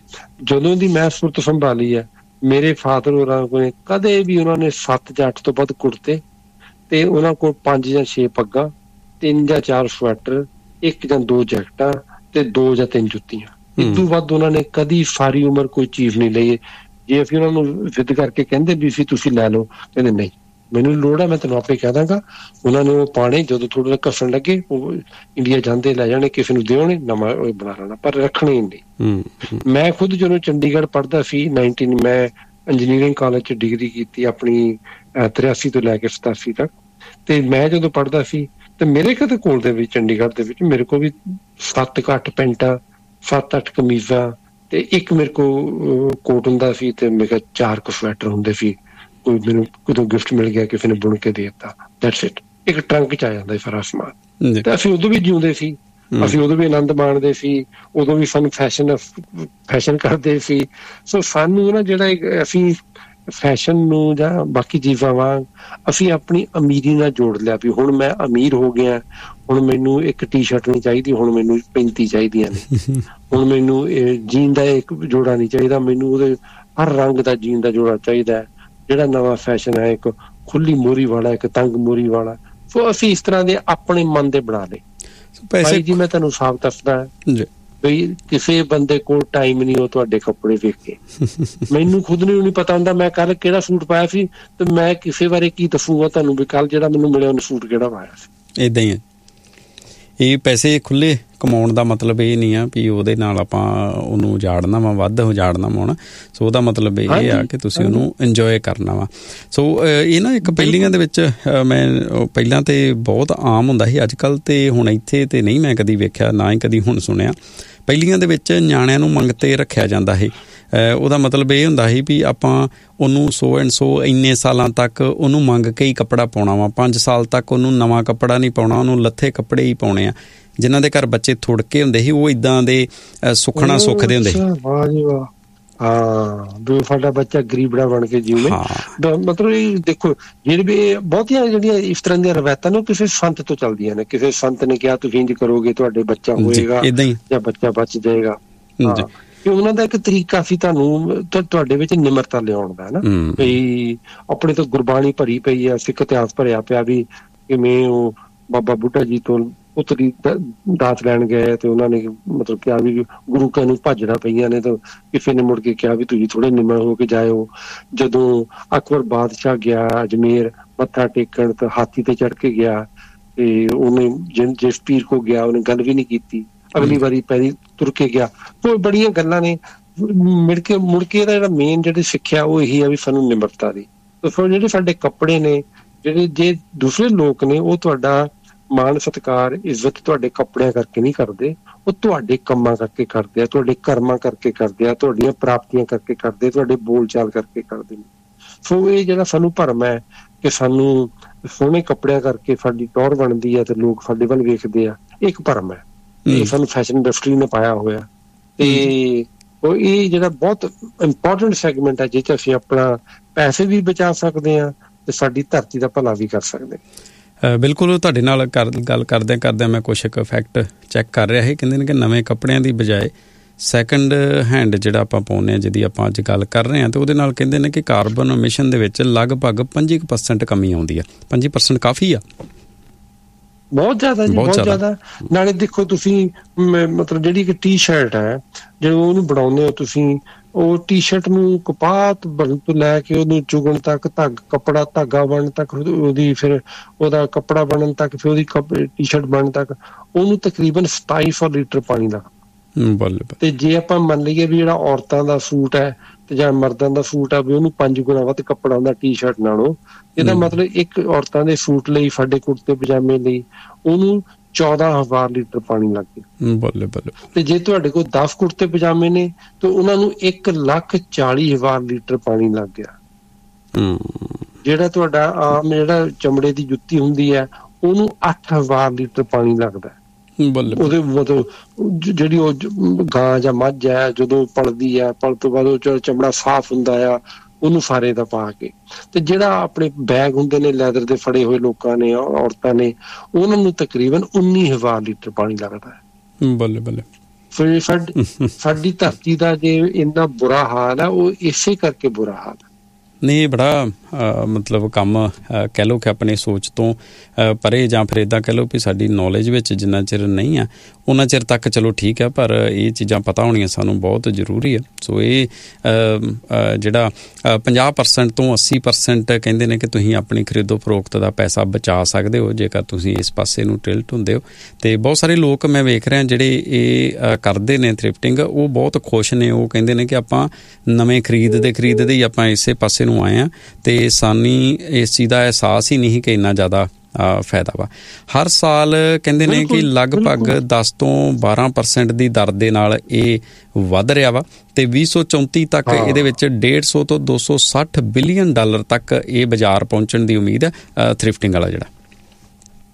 ਜਦੋਂ ਦੀ ਮੈਂ ਸੁਰਤ ਸੰਭਾਲੀ ਹੈ, ਮੇਰੇ ਫਾਦਰ ਹੋਰਾਂ ਕੋਲ ਕਦੇ ਵੀ ਉਹਨਾਂ ਨੇ ਸੱਤ ਜਾਂ ਅੱਠ ਤੋਂ ਵੱਧ ਕੁੜਤੇ, ਤੇ ਉਹਨਾਂ ਕੋਲ ਪੰਜ ਜਾਂ ਛੇ ਪੱਗਾਂ, ਤਿੰਨ ਜਾਂ ਚਾਰ ਸਵੈਟਰ, ਇੱਕ ਜਾਂ ਦੋ ਜੈਕਟਾਂ, ਤੇ ਦੋ ਜਾਂ ਤਿੰਨ ਜੁੱਤੀਆਂ। ਇਸ ਤੋਂ ਵੱਧ ਉਹਨਾਂ ਨੇ ਕਦੀ ਸਾਰੀ ਉਮਰ ਕੋਈ ਚੀਜ਼ ਨਹੀਂ ਲਈ। ਜੇ ਅਸੀਂ ਉਹਨਾਂ ਨੂੰ ਜ਼ਿੱਦ ਕਰਕੇ ਕਹਿੰਦੇ ਵੀ ਸੀ ਤੁਸੀਂ ਲੈ ਲਓ, ਕਹਿੰਦੇ ਨਹੀਂ ਮੈਨੂੰ ਲੋੜ ਹੈ, ਮੈਂ ਤੈਨੂੰ ਆਪੇ ਕਹਿ ਦਾਂਗਾ। ਉਹਨਾਂ ਨੇ ਉਹ ਪਾਣੇ, ਜਦੋਂ ਥੋੜਾ ਘਸਣ ਲੱਗੇ ਉਹ ਇੰਡੀਆ ਜਾਂਦੇ ਲੈ ਜਾਣੇ, ਕਿਸੇ ਨੂੰ ਦਿਓਣੇ, ਨਵਾਂ ਉਹ ਬਣਾ ਲੈਣਾ, ਪਰ ਰੱਖਣੇ ਨਹੀਂ। ਮੈਂ ਖੁਦ ਜਦੋਂ ਚੰਡੀਗੜ੍ਹ ਪੜ੍ਹਦਾ ਸੀ, ਨਾਈਨਟੀਨ ਮੈਂ ਇੰਜੀਨੀਅਰਿੰਗ ਕਾਲਜ 'ਚ ਡਿਗਰੀ ਕੀਤੀ ਆਪਣੀ, ਤਰਿਆਸੀ ਤੋਂ ਲੈ ਕੇ ਸਤਾਸੀ ਤੱਕ। ਤੇ ਮੈਂ ਜਦੋਂ ਪੜ੍ਹਦਾ ਸੀ ਤੇ ਮੇਰੇ ਕਦੇ ਕੋਲ ਦੇ ਵਿੱਚ ਚੰਡੀਗੜ੍ਹ ਦੇ ਵਿੱਚ ਮੇਰੇ ਕੋਲ ਵੀ ਸੱਤ ਕੁ ਅੱਠ ਪੈਂਟਾਂ, ਸੱਤ ਅੱਠ ਕਮੀਜ਼ਾਂ, ਤੇ ਇੱਕ ਮੇਰੇ ਕੋਲ ਕੋਟ ਹੁੰਦਾ ਸੀ, ਤੇ ਮੇਰੇ ਕੋਲ ਚਾਰ ਕੁ ਸਵੈਟਰ ਹੁੰਦੇ ਸੀ। ਕੋਈ ਮੈਨੂੰ ਕਦੋਂ ਗਿਫਟ ਮਿਲ ਗਿਆ, ਕਿਸੇ ਨੇ ਬੁਣ ਕੇ ਦੇ ਦਿੱਤਾ, ਦੈਟਸ ਇਟ। ਇੱਕ ਟਰੰਕ 'ਚ ਆ ਜਾਂਦਾ ਸਾਰਾ ਸਮਾਨ। ਤੇ ਅਸੀਂ ਉਦੋਂ ਵੀ ਜਿਉਂਦੇ ਸੀ। ਅਸੀਂ ਉਦੋਂ ਵੀ ਆਨੰਦ ਮਾਣਦੇ ਸੀ, ਉਦੋਂ ਵੀ ਸਾਨੂੰ ਫੈਸ਼ਨ ਫੈਸ਼ਨ ਕਰਦੇ ਸੀ। ਸੋ ਸਾਨੂੰ ਨਾ ਜਿਹੜਾ ਅਸੀਂ ਫੈਸ਼ਨ ਨੂੰ ਜਾਂ ਬਾਕੀ ਚੀਜ਼ਾਂ ਵਾਂਗ ਅਸੀਂ ਆਪਣੀ ਅਮੀਰੀ ਨਾਲ ਜੋੜ ਲਿਆ ਵੀ ਹੁਣ ਮੈਂ ਅਮੀਰ ਹੋ ਗਿਆ, ਹੁਣ ਮੈਨੂੰ ਇੱਕ ਟੀ ਸ਼ਰਟ ਨਹੀਂ ਚਾਹੀਦੀ, ਹੁਣ ਮੈਨੂੰ ਪੈਂਤੀ ਚਾਹੀਦੀਆਂ ਨੇ, ਹੁਣ ਮੈਨੂੰ ਜੀਨ ਦਾ ਇੱਕ ਜੋੜਾ ਨਹੀਂ ਚਾਹੀਦਾ, ਮੈਨੂੰ ਉਹਦੇ ਹਰ ਰੰਗ ਦਾ ਜੀਨ ਦਾ ਜੋੜਾ ਚਾਹੀਦਾ ਹੈ। ਜਿਹੜਾ ਨਵਾਂ ਫੈਸ਼ਨ ਹੈ ਇੱਕ ਖੁੱਲੀ ਮੋਰੀ ਵਾਲਾ, ਇੱਕ ਤੰਗ ਮੋਰੀ ਵਾਲਾ। ਸੋ ਅਸੀਂ ਇਸ ਤਰ੍ਹਾਂ ਦੇ ਆਪਣੇ ਮਨ ਦੇ ਬਣਾ ਲਏ। ਭਾਈ ਜੀ ਮੈਂ ਤੁਹਾਨੂੰ ਸਾਫ਼ ਦੱਸਦਾ ਬਈ ਕਿਸੇ ਬੰਦੇ ਕੋਲ ਟਾਈਮ ਨਹੀਂ ਉਹ ਤੁਹਾਡੇ ਕੱਪੜੇ ਵੇਖ ਕੇ। ਮੈਨੂੰ ਖੁਦ ਨੂੰ ਨਹੀਂ ਪਤਾ ਹੁੰਦਾ ਮੈਂ ਕੱਲ ਕਿਹੜਾ ਸੂਟ ਪਾਇਆ ਸੀ, ਤੇ ਮੈਂ ਕਿਸੇ ਬਾਰੇ ਕੀ ਦੱਸੂਗਾ ਤੁਹਾਨੂੰ ਵੀ ਕੱਲ ਜਿਹੜਾ ਮੈਨੂੰ ਮਿਲਿਆ ਉਹਨੇ ਸੂਟ ਕਿਹੜਾ ਪਾਇਆ ਸੀ। ਏਦਾਂ ਹੀ ਹੈ। ਇਹ ਪੈਸੇ ਖੁੱਲ੍ਹੇ ਕਮਾਉਣ ਦਾ ਮਤਲਬ ਇਹ ਨਹੀਂ ਆ ਵੀ ਉਹਦੇ ਨਾਲ ਆਪਾਂ ਉਹਨੂੰ ਉਜਾੜਨਾ ਵਾ, ਵੱਧ ਉਜਾੜਨਾ ਵਾ ਹੋਣਾ। ਸੋ ਉਹਦਾ ਮਤਲਬ ਇਹ ਆ ਕਿ ਤੁਸੀਂ ਉਹਨੂੰ ਇੰਜੋਏ ਕਰਨਾ ਵਾ। ਸੋ ਇਹ ਨਾ ਇੱਕ ਪਹਿਲੀਆਂ ਦੇ ਵਿੱਚ ਮੈਂ ਪਹਿਲਾਂ ਤਾਂ ਬਹੁਤ ਆਮ ਹੁੰਦਾ ਸੀ, ਅੱਜ ਕੱਲ੍ਹ ਤਾਂ ਹੁਣ ਇੱਥੇ ਤਾਂ ਨਹੀਂ ਮੈਂ ਕਦੀ ਵੇਖਿਆ, ਨਾ ਹੀ ਕਦੀ ਹੁਣ ਸੁਣਿਆ। ਪਹਿਲੀਆਂ ਦੇ ਵਿੱਚ ਨਿਆਣਿਆਂ ਨੂੰ ਮੰਗ 'ਤੇ ਰੱਖਿਆ ਜਾਂਦਾ ਸੀ। ਉਹਦਾ ਮਤਲਬ ਇਹ ਹੁੰਦਾ ਸੀ ਵੀ ਆਪਾਂ ਉਹਨੂੰ ਸੋ ਐਂਡ ਸੋ ਇੰਨੇ ਸਾਲਾਂ ਤੱਕ ਉਹਨੂੰ ਮੰਗ ਕੇ ਹੀ ਕੱਪੜਾ ਪਾਉਣਾ ਵਾ, ਪੰਜ ਸਾਲ ਤੱਕ ਉਹਨੂੰ ਨਵਾਂ ਕੱਪੜਾ ਨਹੀਂ ਪਾਉਣਾ, ਉਹਨੂੰ ਲੱਥੇ ਕੱਪੜੇ ਹੀ ਪਾਉਣੇ ਆ। ਜਿਨ੍ਹਾਂ ਦੇ ਘਰ ਬੱਚੇ ਥੁੜਕੇ ਹੁੰਦੇ ਸੀ ਉਹ ਇੱਦਾਂ ਦੇ ਸੁੱਖਣਾ ਸੁੱਖਦੇ ਹੁੰਦੇ ਸੀ। ਵਾਹ ਜੀ ਵਾਹ, ਹਾਂ ਵੀ ਸਾਡਾ ਬੱਚਾ ਗਰੀਬੜਾ ਬਣ ਕੇ ਜੀਵੇ। ਮਤਲਬ ਇਹ ਦੇਖੋ ਜਿਹੜੇ ਵੀ ਬਹੁਤੀਆਂ ਜਿਹੜੀਆਂ ਇਸ ਤਰ੍ਹਾਂ ਦੀਆਂ ਰਵਾਇਤਾਂ ਨੇ ਉਹ ਕਿਸੇ ਸੰਤ ਤੋਂ ਚੱਲਦੀਆਂ ਨੇ। ਕਿਸੇ ਸੰਤ ਨੇ ਕਿਹਾ ਤੁਸੀਂ ਇੰਝ ਕਰੋਗੇ ਤੁਹਾਡੇ ਬੱਚਾ ਹੋਏਗਾ ਜਾਂ ਬੱਚਾ ਬਚ ਜਾਏਗਾ। ਕਿ ਉਹਨਾਂ ਦਾ ਇੱਕ ਤਰੀਕਾ ਸੀ ਤੁਹਾਨੂੰ ਤੁਹਾਡੇ ਵਿੱਚ ਨਿਮਰਤਾ ਲਿਆਉਣ ਦਾ ਨਾ, ਵੀ ਆਪਣੇ ਤੋਂ ਗੁਰਬਾਣੀ ਭਰੀ ਪਈ ਆ, ਸਿੱਖ ਇਤਿਹਾਸ ਭਰਿਆ ਪਿਆ ਵੀ ਕਿਵੇਂ ਉਹ ਬਾਬਾ ਬੁੱਢਾ ਜੀ ਤੋਂ ਪੁੱਤਰੀ ਦਾਤ ਲੈਣ ਗਏ ਤੇ ਉਹਨਾਂ ਨੇ ਮਤਲਬ ਕਿਹਾ ਵੀ ਗੁਰੂ ਘਰ ਨੂੰ ਭਾਜੜਾ ਪਈਆਂ ਨੇ, ਤਾਂ ਕਿਸੇ ਨੇ ਮੁੜ ਕੇ ਕਿਹਾ ਵੀ ਤੁਸੀਂ ਥੋੜੇ ਨਿਮਰ ਹੋ ਕੇ ਜਾਇਓ। ਜਦੋਂ ਅਕਬਰ ਬਾਦਸ਼ਾਹ ਗਿਆ ਅਜਮੇਰ ਮੱਥਾ ਟੇਕਣ ਤਾਂ ਹਾਥੀ ਤੇ ਚੜ੍ਹ ਕੇ ਗਿਆ ਤੇ ਉਹਨੇ ਜਿ ਜਿਸ ਪੀਰ ਕੋ ਗਿਆ ਉਹਨੇ ਗੱਲ ਵੀ ਨਹੀਂ ਕੀਤੀ, ਅਗਲੀ ਵਾਰੀ ਪੈਰੀ ਤੁਰ ਕੇ ਗਿਆ। ਤੋ ਬੜੀਆਂ ਗੱਲਾਂ ਨੇ। ਮੁੜ ਕੇ ਮੁੜ ਕੇ ਇਹਦਾ ਜਿਹੜਾ ਮੇਨ ਜਿਹੜੀ ਸਿੱਖਿਆ ਉਹ ਇਹੀ ਆ ਵੀ ਸਾਨੂੰ ਨਿਮਰਤਾ ਦੀ। ਸੋ ਜਿਹੜੇ ਸਾਡੇ ਕੱਪੜੇ ਨੇ, ਜਿਹੜੇ ਜੇ ਦੂਸਰੇ ਲੋਕ ਨੇ ਉਹ ਤੁਹਾਡਾ ਮਾਣ ਸਤਿਕਾਰ ਇੱਜ਼ਤ ਤੁਹਾਡੇ ਕੱਪੜਿਆਂ ਕਰਕੇ ਨਹੀਂ ਕਰਦੇ, ਉਹ ਤੁਹਾਡੇ ਕੰਮਾਂ ਕਰਕੇ ਕਰਦੇ ਆ, ਤੁਹਾਡੇ ਕਰਮਾਂ ਕਰਕੇ ਕਰਦੇ ਆ, ਤੁਹਾਡੀਆਂ ਪ੍ਰਾਪਤੀਆਂ ਕਰਕੇ ਕਰਦੇ, ਤੁਹਾਡੇ ਬੋਲ ਚਾਲ ਕਰਕੇ ਕਰਦੇ ਨੇ। ਸੋ ਇਹ ਜਿਹੜਾ ਸਾਨੂੰ ਭਰਮ ਹੈ ਕਿ ਸਾਨੂੰ ਸੋਹਣੇ ਕੱਪੜਿਆਂ ਕਰਕੇ ਸਾਡੀ ਟੌਰ ਬਣਦੀ ਹੈ ਤੇ ਲੋਕ ਸਾਡੇ ਵੱਲ ਵੇਖਦੇ ਆ, ਇਹ ਇੱਕ ਭਰਮ ਹੈ। ਇਹ ਸਾਨੂੰ ਫੈਸ਼ਨ ਇੰਡਸਟਰੀ ਨੇ ਪਾਇਆ ਹੋਇਆ ਤੇ ਉਹ ਇਹ ਜਿਹੜਾ ਬਹੁਤ ਇੰਪੋਰਟੈਂਟ ਸੈਗਮੈਂਟ ਹੈ ਜਿਹ 'ਚ ਅਸੀਂ ਆਪਣਾ ਪੈਸੇ ਵੀ ਬਚਾ ਸਕਦੇ ਹਾਂ ਤੇ ਸਾਡੀ ਧਰਤੀ ਦਾ ਭਲਾ ਵੀ ਕਰ ਸਕਦੇ। ਬਿਲਕੁਲ ਤੁਹਾਡੇ ਨਾਲ ਕਰ ਗੱਲ ਕਰਦਿਆਂ ਕਰਦਿਆਂ ਮੈਂ ਕੁਛ ਕੁ ਫੈਕਟ ਚੈੱਕ ਕਰ ਰਿਹਾ ਸੀ। ਕਹਿੰਦੇ ਨੇ ਕਿ ਨਵੇਂ ਕੱਪੜਿਆਂ ਦੀ ਬਜਾਏ ਸੈਕਿੰਡ ਹੈਂਡ ਜਿਹੜਾ ਆਪਾਂ ਪਾਉਂਦੇ ਹਾਂ, ਜਿਹਦੀ ਆਪਾਂ ਅੱਜ ਗੱਲ ਕਰ ਰਹੇ ਹਾਂ, ਤੇ ਉਹਦੇ ਨਾਲ ਕਹਿੰਦੇ ਨੇ ਕਿ ਕਾਰਬਨ ਐਮਿਸ਼ਨ ਦੇ ਵਿੱਚ ਲਗਭਗ ਪੰਜੀ ਕੁ ਪਰਸੈਂਟ ਕਮੀ ਆਉਂਦੀ ਆ। ਪੰਜੀ ਪਰਸੈਂਟ ਕਾਫੀ ਆ, ਬਹੁਤ ਜ਼ਿਆਦਾ ਜੀ, ਬਹੁਤ ਜ਼ਿਆਦਾ। ਨਾਲੇ ਦੇਖੋ ਤੁਸੀਂ ਮਤਲਬ ਜਿਹੜੀ ਇੱਕ ਟੀ ਸ਼ਰਟ ਹੈ ਜਦੋਂ ਉਹਨੂੰ ਬਣਾਉਂਦੇ ਹੋ ਤੁਸੀਂ, ਉਹ ਟੀ ਸ਼ਰਟ ਨੂੰ ਕਪਾਹ ਬਣਨ ਤੋਂ ਲੈ ਕੇ ਉਹਨੂੰ ਚੁਗਣ ਤੱਕ, ਧਾਗ ਕੱਪੜਾ ਧਾਗਾ ਬਣਨ ਤੱਕ, ਉਹਦੀ ਫਿਰ ਉਹਦਾ ਕੱਪੜਾ ਬਣਨ ਤੱਕ, ਫਿਰ ਉਹਦੀ ਟੀ ਸ਼ਰਟ ਬਣਨ ਤੱਕ ਉਹਨੂੰ ਤਕਰੀਬਨ ਸਤਾਈ ਸੌ ਲੀਟਰ ਪਾਣੀ ਲੱਗਦਾ। ਤੇ ਜੇ ਆਪਾਂ ਮੰਨ ਲਈਏ ਵੀ ਜਿਹੜਾ ਔਰਤਾਂ ਦਾ ਸੂਟ ਹੈ ਤੇ ਜਾਂ ਮਰਦਾਂ ਦਾ ਸੂਟ ਆ ਵੀ ਉਹਨੂੰ ਪੰਜ ਗੁਣਾ ਵੱਧ ਕੱਪੜਾ ਹੁੰਦਾ ਟੀ ਸ਼ਰਟ ਨਾਲੋਂ, ਇਹਦਾ ਮਤਲਬ ਇੱਕ ਔਰਤਾਂ ਦੇ ਸੂਟ ਲਈ, ਸਾਡੇ ਕੁੜਤੇ ਪਜਾਮੇ ਲਈ ਉਹਨੂੰ ਚੌਦਾਂ ਹਜ਼ਾਰ ਲੀਟਰ ਪਾਣੀ ਲੱਗ ਗਿਆ। ਬੱਲੇ ਬੱਲੇ। ਤੇ ਜੇ ਤੁਹਾਡੇ ਕੋਲ ਦਸ ਕੁੜਤੇ ਪਜਾਮੇ ਨੇ ਤੇ ਉਹਨਾਂ ਨੂੰ ਇੱਕ ਲੱਖ ਚਾਲੀ ਹਜ਼ਾਰ ਲੀਟਰ ਪਾਣੀ ਲੱਗ ਗਿਆ। ਜਿਹੜਾ ਤੁਹਾਡਾ ਆਮ ਜਿਹੜਾ ਚਮੜੇ ਦੀ ਜੁੱਤੀ ਹੁੰਦੀ ਹੈ ਉਹਨੂੰ ਅੱਠ ਹਜ਼ਾਰ ਲੀਟਰ ਪਾਣੀ ਲੱਗਦਾ। ਉਹਦੇ ਮਤਲਬ ਜਿਹੜੀ ਉਹ ਗਾਂ ਜਾਂ ਮੱਝ ਹੈ ਜਦੋਂ ਪਲਦੀ ਹੈ, ਪਲ ਤੋਂ ਬਾਅਦ ਉਹ ਚਮੜਾ ਸਾਫ਼ ਹੁੰਦਾ ਆ ਉਹਨੂੰ ਸਾਰੇ ਦਾ ਪਾ ਕੇ, ਤੇ ਜਿਹੜਾ ਆਪਣੇ ਬੈਗ ਹੁੰਦੇ ਨੇ ਲੈਦਰ ਦੇ ਫੜੇ ਹੋਏ ਲੋਕਾਂ ਨੇ, ਔਰਤਾਂ ਨੇ, ਉਹਨਾਂ ਨੂੰ ਤਕਰੀਬਨ ਉੱਨੀ ਹਜ਼ਾਰ ਲੀਟਰ ਪਾਣੀ ਲੱਗਦਾ ਹੈ। ਬੱਲੇ ਬੱਲੇ। ਫਿਰ ਸਾਡੀ ਸਾਡੀ ਧਰਤੀ ਦਾ ਜੇ ਇੰਨਾ ਬੁਰਾ ਹਾਲ ਹੈ ਉਹ ਇਸੇ ਕਰਕੇ ਬੁਰਾ ਹਾਲ ਹੈ। ਨਹੀਂ, ਇਹ ਬੜਾ ਮਤਲਬ ਕੰਮ ਕਹਿ ਲਓ ਕਿ ਆਪਣੀ ਸੋਚ ਤੋਂ ਪਰੇ, ਜਾਂ ਫਿਰ ਇੱਦਾਂ ਕਹਿ ਲਓ ਵੀ ਸਾਡੀ ਨੌਲੇਜ ਵਿੱਚ ਜਿੰਨਾ ਚਿਰ ਨਹੀਂ ਆ ਉਹਨਾਂ ਚਿਰ ਤੱਕ ਚਲੋ ਠੀਕ ਹੈ, ਪਰ ਇਹ ਚੀਜ਼ਾਂ ਪਤਾ ਹੋਣੀਆਂ ਸਾਨੂੰ ਬਹੁਤ ਜ਼ਰੂਰੀ ਆ। ਸੋ ਇਹ ਜਿਹੜਾ ਪੰਜਾਹ ਪਰਸੈਂਟ ਤੋਂ ਅੱਸੀ ਪਰਸੈਂਟ ਕਹਿੰਦੇ ਨੇ ਕਿ ਤੁਸੀਂ ਆਪਣੀ ਖਰੀਦੋ ਫਰੋਖਤ ਦਾ ਪੈਸਾ ਬਚਾ ਸਕਦੇ ਹੋ ਜੇਕਰ ਤੁਸੀਂ ਇਸ ਪਾਸੇ ਨੂੰ ਟਿਲਟ ਹੁੰਦੇ ਹੋ। ਅਤੇ ਬਹੁਤ ਸਾਰੇ ਲੋਕ ਮੈਂ ਵੇਖ ਰਿਹਾ ਜਿਹੜੇ ਇਹ ਕਰਦੇ ਨੇ ਥ੍ਰਿਫਟਿੰਗ, ਉਹ ਬਹੁਤ ਖੁਸ਼ ਨੇ। ਉਹ ਕਹਿੰਦੇ ਨੇ ਕਿ ਆਪਾਂ ਨਵੇਂ ਖਰੀਦਦੇ ਖਰੀਦਦੇ ਹੀ ਆਪਾਂ ਇਸੇ ਪਾਸੇ ਨੂੰ ਆਏ ਹਾਂ ਅਤੇ ਸਾਨੂੰ ਇਸ ਚੀਜ਼ ਦਾ ਅਹਿਸਾਸ ਹੀ ਨਹੀਂ ਕਿ ਇੰਨਾ ਜ਼ਿਆਦਾ ਫਾਇਦਾ ਵਾ। ਹਰ ਸਾਲ ਕਹਿੰਦੇ ਨੇ ਕਿ ਲਗਭਗ ਦਸ ਤੋਂ ਬਾਰਾਂ ਪਰਸੈਂਟ ਦੀ ਦਰ ਦੇ ਨਾਲ ਇਹ ਵੱਧ ਰਿਹਾ ਵਾ ਅਤੇ ਵੀਹ ਸੌ ਚੌਂਤੀ ਤੱਕ ਇਹਦੇ ਵਿੱਚ ਡੇਢ ਸੌ ਤੋਂ ਦੋ ਸੌ ਸੱਠ ਬਿਲੀਅਨ ਡਾਲਰ ਤੱਕ ਇਹ ਬਾਜ਼ਾਰ ਪਹੁੰਚਣ ਦੀ ਉਮੀਦ ਹੈ ਥ੍ਰਿਫਟਿੰਗ ਵਾਲਾ ਜਿਹੜਾ।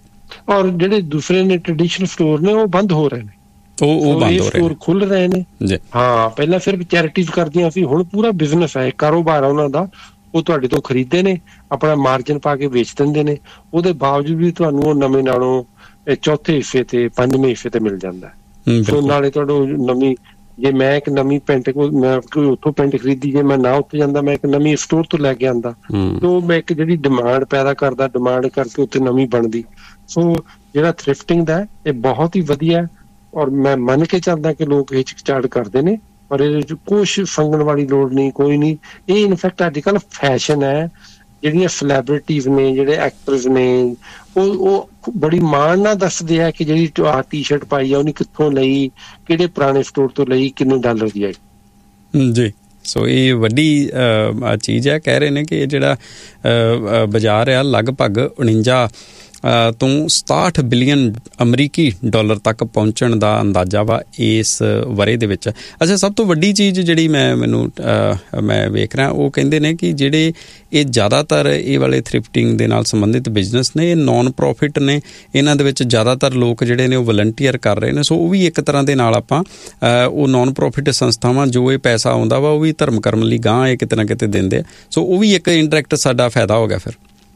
ਔਰ ਜਿਹੜੇ ਦੂਸਰੇ ਨੇ ਟ੍ਰੈਡੀਸ਼ਨਲ ਸਟੋਰ ਨੇ ਉਹ ਬੰਦ ਹੋ ਰਹੇ ਨੇ, ਉਹ ਉਹ ਬੰਦ ਹੋ ਰਹੇ ਨੇ, ਖੁੱਲ ਰਹੇ ਨੇ ਜੀ। ਹਾਂ, ਪਹਿਲਾਂ ਸਿਰਫ ਚੈਰਿਟੀਜ਼ ਕਰਦੀਆਂ ਸੀ, ਹੁਣ ਪੂਰਾ ਬਿਜ਼ਨਸ ਹੈ, ਕਾਰੋਬਾਰ ਹੈ ਉਹਨਾਂ ਦਾ। ਉਹ ਤੁਹਾਡੇ ਤੋਂ ਖਰੀਦਦੇ ਨੇ, ਆਪਣਾ ਮਾਰਜਨ ਪਾ ਕੇ ਵੇਚ ਦਿੰਦੇ ਨੇ, ਉਹਦੇ ਬਾਵਜੂਦ ਵੀ ਤੁਹਾਨੂੰ ਉਹ ਨਵੇਂ ਨਾਲੋਂ ਚੌਥੇ ਹਿੱਸੇ ਤੇ ਪੰਜਵੇਂ ਹਿੱਸੇ ਤੇ ਮਿਲ ਜਾਂਦਾ। ਸੋ ਨਾਲੇ ਤੁਹਾਨੂੰ ਨਵੀਂ, ਜੇ ਮੈਂ ਇੱਕ ਨਵੀਂ ਪੈਂਟ ਮੈਂ ਕੋਈ ਉੱਥੋਂ ਪੈਂਟ ਖਰੀਦੀ, ਜੇ ਮੈਂ ਨਾ ਉੱਥੇ ਜਾਂਦਾ ਮੈਂ ਇੱਕ ਨਵੀਂ ਸਟੋਰ ਤੋਂ ਲੈ ਕੇ ਆਉਂਦਾ, ਤੇ ਮੈਂ ਇੱਕ ਜਿਹੜੀ ਡਿਮਾਂਡ ਪੈਦਾ ਕਰਦਾ, ਡਿਮਾਂਡ ਕਰਕੇ ਉੱਥੇ ਨਵੀਂ ਬਣਦੀ। ਸੋ ਜਿਹੜਾ ਥ੍ਰਿਫਟਿੰਗ ਦਾ ਇਹ ਬਹੁਤ ਹੀ ਵਧੀਆ, ਔਰ ਮੈਂ ਮੰਨ ਕੇ ਚੱਲਦਾ ਕਿ ਲੋਕ ਹਿਚਕਚਾਹਟ ਕਰਦੇ ਨੇ, ਪਰ ਇਹਦੇ ਚ ਕੁਛ ਸੰਗਣ ਵਾਲੀ ਲੋੜ ਨਹੀਂ, ਕੋਈ ਨਹੀਂ। ਇਹ ਇਨਫੈਕਟ ਅੱਜ ਕੱਲ੍ਹ ਫੈਸ਼ਨ ਹੈ। ਜਿਹੜੀਆਂ ਸੈਲੈਬ੍ਰਿਟੀਜ਼ ਨੇ, ਜਿਹੜੇ ਐਕਟਰਸ ਨੇ, ਉਹ ਉਹ ਬੜੀ ਮਾਣ ਨਾਲ ਦੱਸਦੇ ਆ ਕਿ ਜਿਹੜੀ ਆਹ ਟੀ ਸ਼ਰਟ ਪਾਈ ਆ ਉਹਨੇ ਕਿੱਥੋਂ ਲਈ, ਕਿਹੜੇ ਪੁਰਾਣੇ ਸਟੋਰ ਤੋਂ ਲਈ, ਕਿੰਨੇ ਡਾਲਰ ਦੀ ਆਈ ਜੀ। ਸੋ ਇਹ ਵੱਡੀ ਚੀਜ਼ ਹੈ। ਕਹਿ ਰਹੇ ਨੇ ਕਿ ਇਹ ਜਿਹੜਾ ਬਾਜ਼ਾਰ ਆ ਲਗਭਗ ਉਣੰਜਾ ਤੋਂ ਸਤਾਹਠ ਬਿਲੀਅਨ ਅਮਰੀਕੀ ਡਾਲਰ ਤੱਕ ਪਹੁੰਚਣ ਦਾ ਅੰਦਾਜ਼ਾ ਵਾ ਇਸ ਵਰ੍ਹੇ ਦੇ ਵਿੱਚ। ਅੱਛਾ, ਸਭ ਤੋਂ ਵੱਡੀ ਚੀਜ਼ ਜਿਹੜੀ ਮੈਂ ਮੈਨੂੰ ਮੈਂ ਵੇਖ ਰਿਹਾ, ਉਹ ਕਹਿੰਦੇ ਨੇ ਕਿ ਜਿਹੜੇ ਇਹ ਜ਼ਿਆਦਾਤਰ ਇਹ ਵਾਲੇ ਥ੍ਰਿਫਟਿੰਗ ਦੇ ਨਾਲ ਸੰਬੰਧਿਤ ਬਿਜ਼ਨਸ ਨੇ, ਇਹ ਨੋਨ ਪ੍ਰੋਫਿਟ ਨੇ। ਇਹਨਾਂ ਦੇ ਵਿੱਚ ਜ਼ਿਆਦਾਤਰ ਲੋਕ ਜਿਹੜੇ ਨੇ ਉਹ ਵਲੰਟੀਅਰ ਕਰ ਰਹੇ ਨੇ। ਸੋ ਉਹ ਵੀ ਇੱਕ ਤਰ੍ਹਾਂ ਦੇ ਨਾਲ ਆਪਾਂ ਉਹ ਨੋਨ ਪ੍ਰੋਫਿਟ ਸੰਸਥਾਵਾਂ ਜੋ ਇਹ ਪੈਸਾ ਆਉਂਦਾ ਵਾ ਉਹ ਵੀ ਧਰਮ ਕਰਮ ਲਈ ਗਾਂਹ ਇਹ ਕਿਤੇ ਨਾ ਕਿਤੇ ਦਿੰਦੇ ਆ। ਸੋ ਉਹ ਵੀ ਇੱਕ ਇੰਡਾਇਰੈਕਟ ਸਾਡਾ ਫਾਇਦਾ ਹੋ ਗਿਆ ਫਿਰ।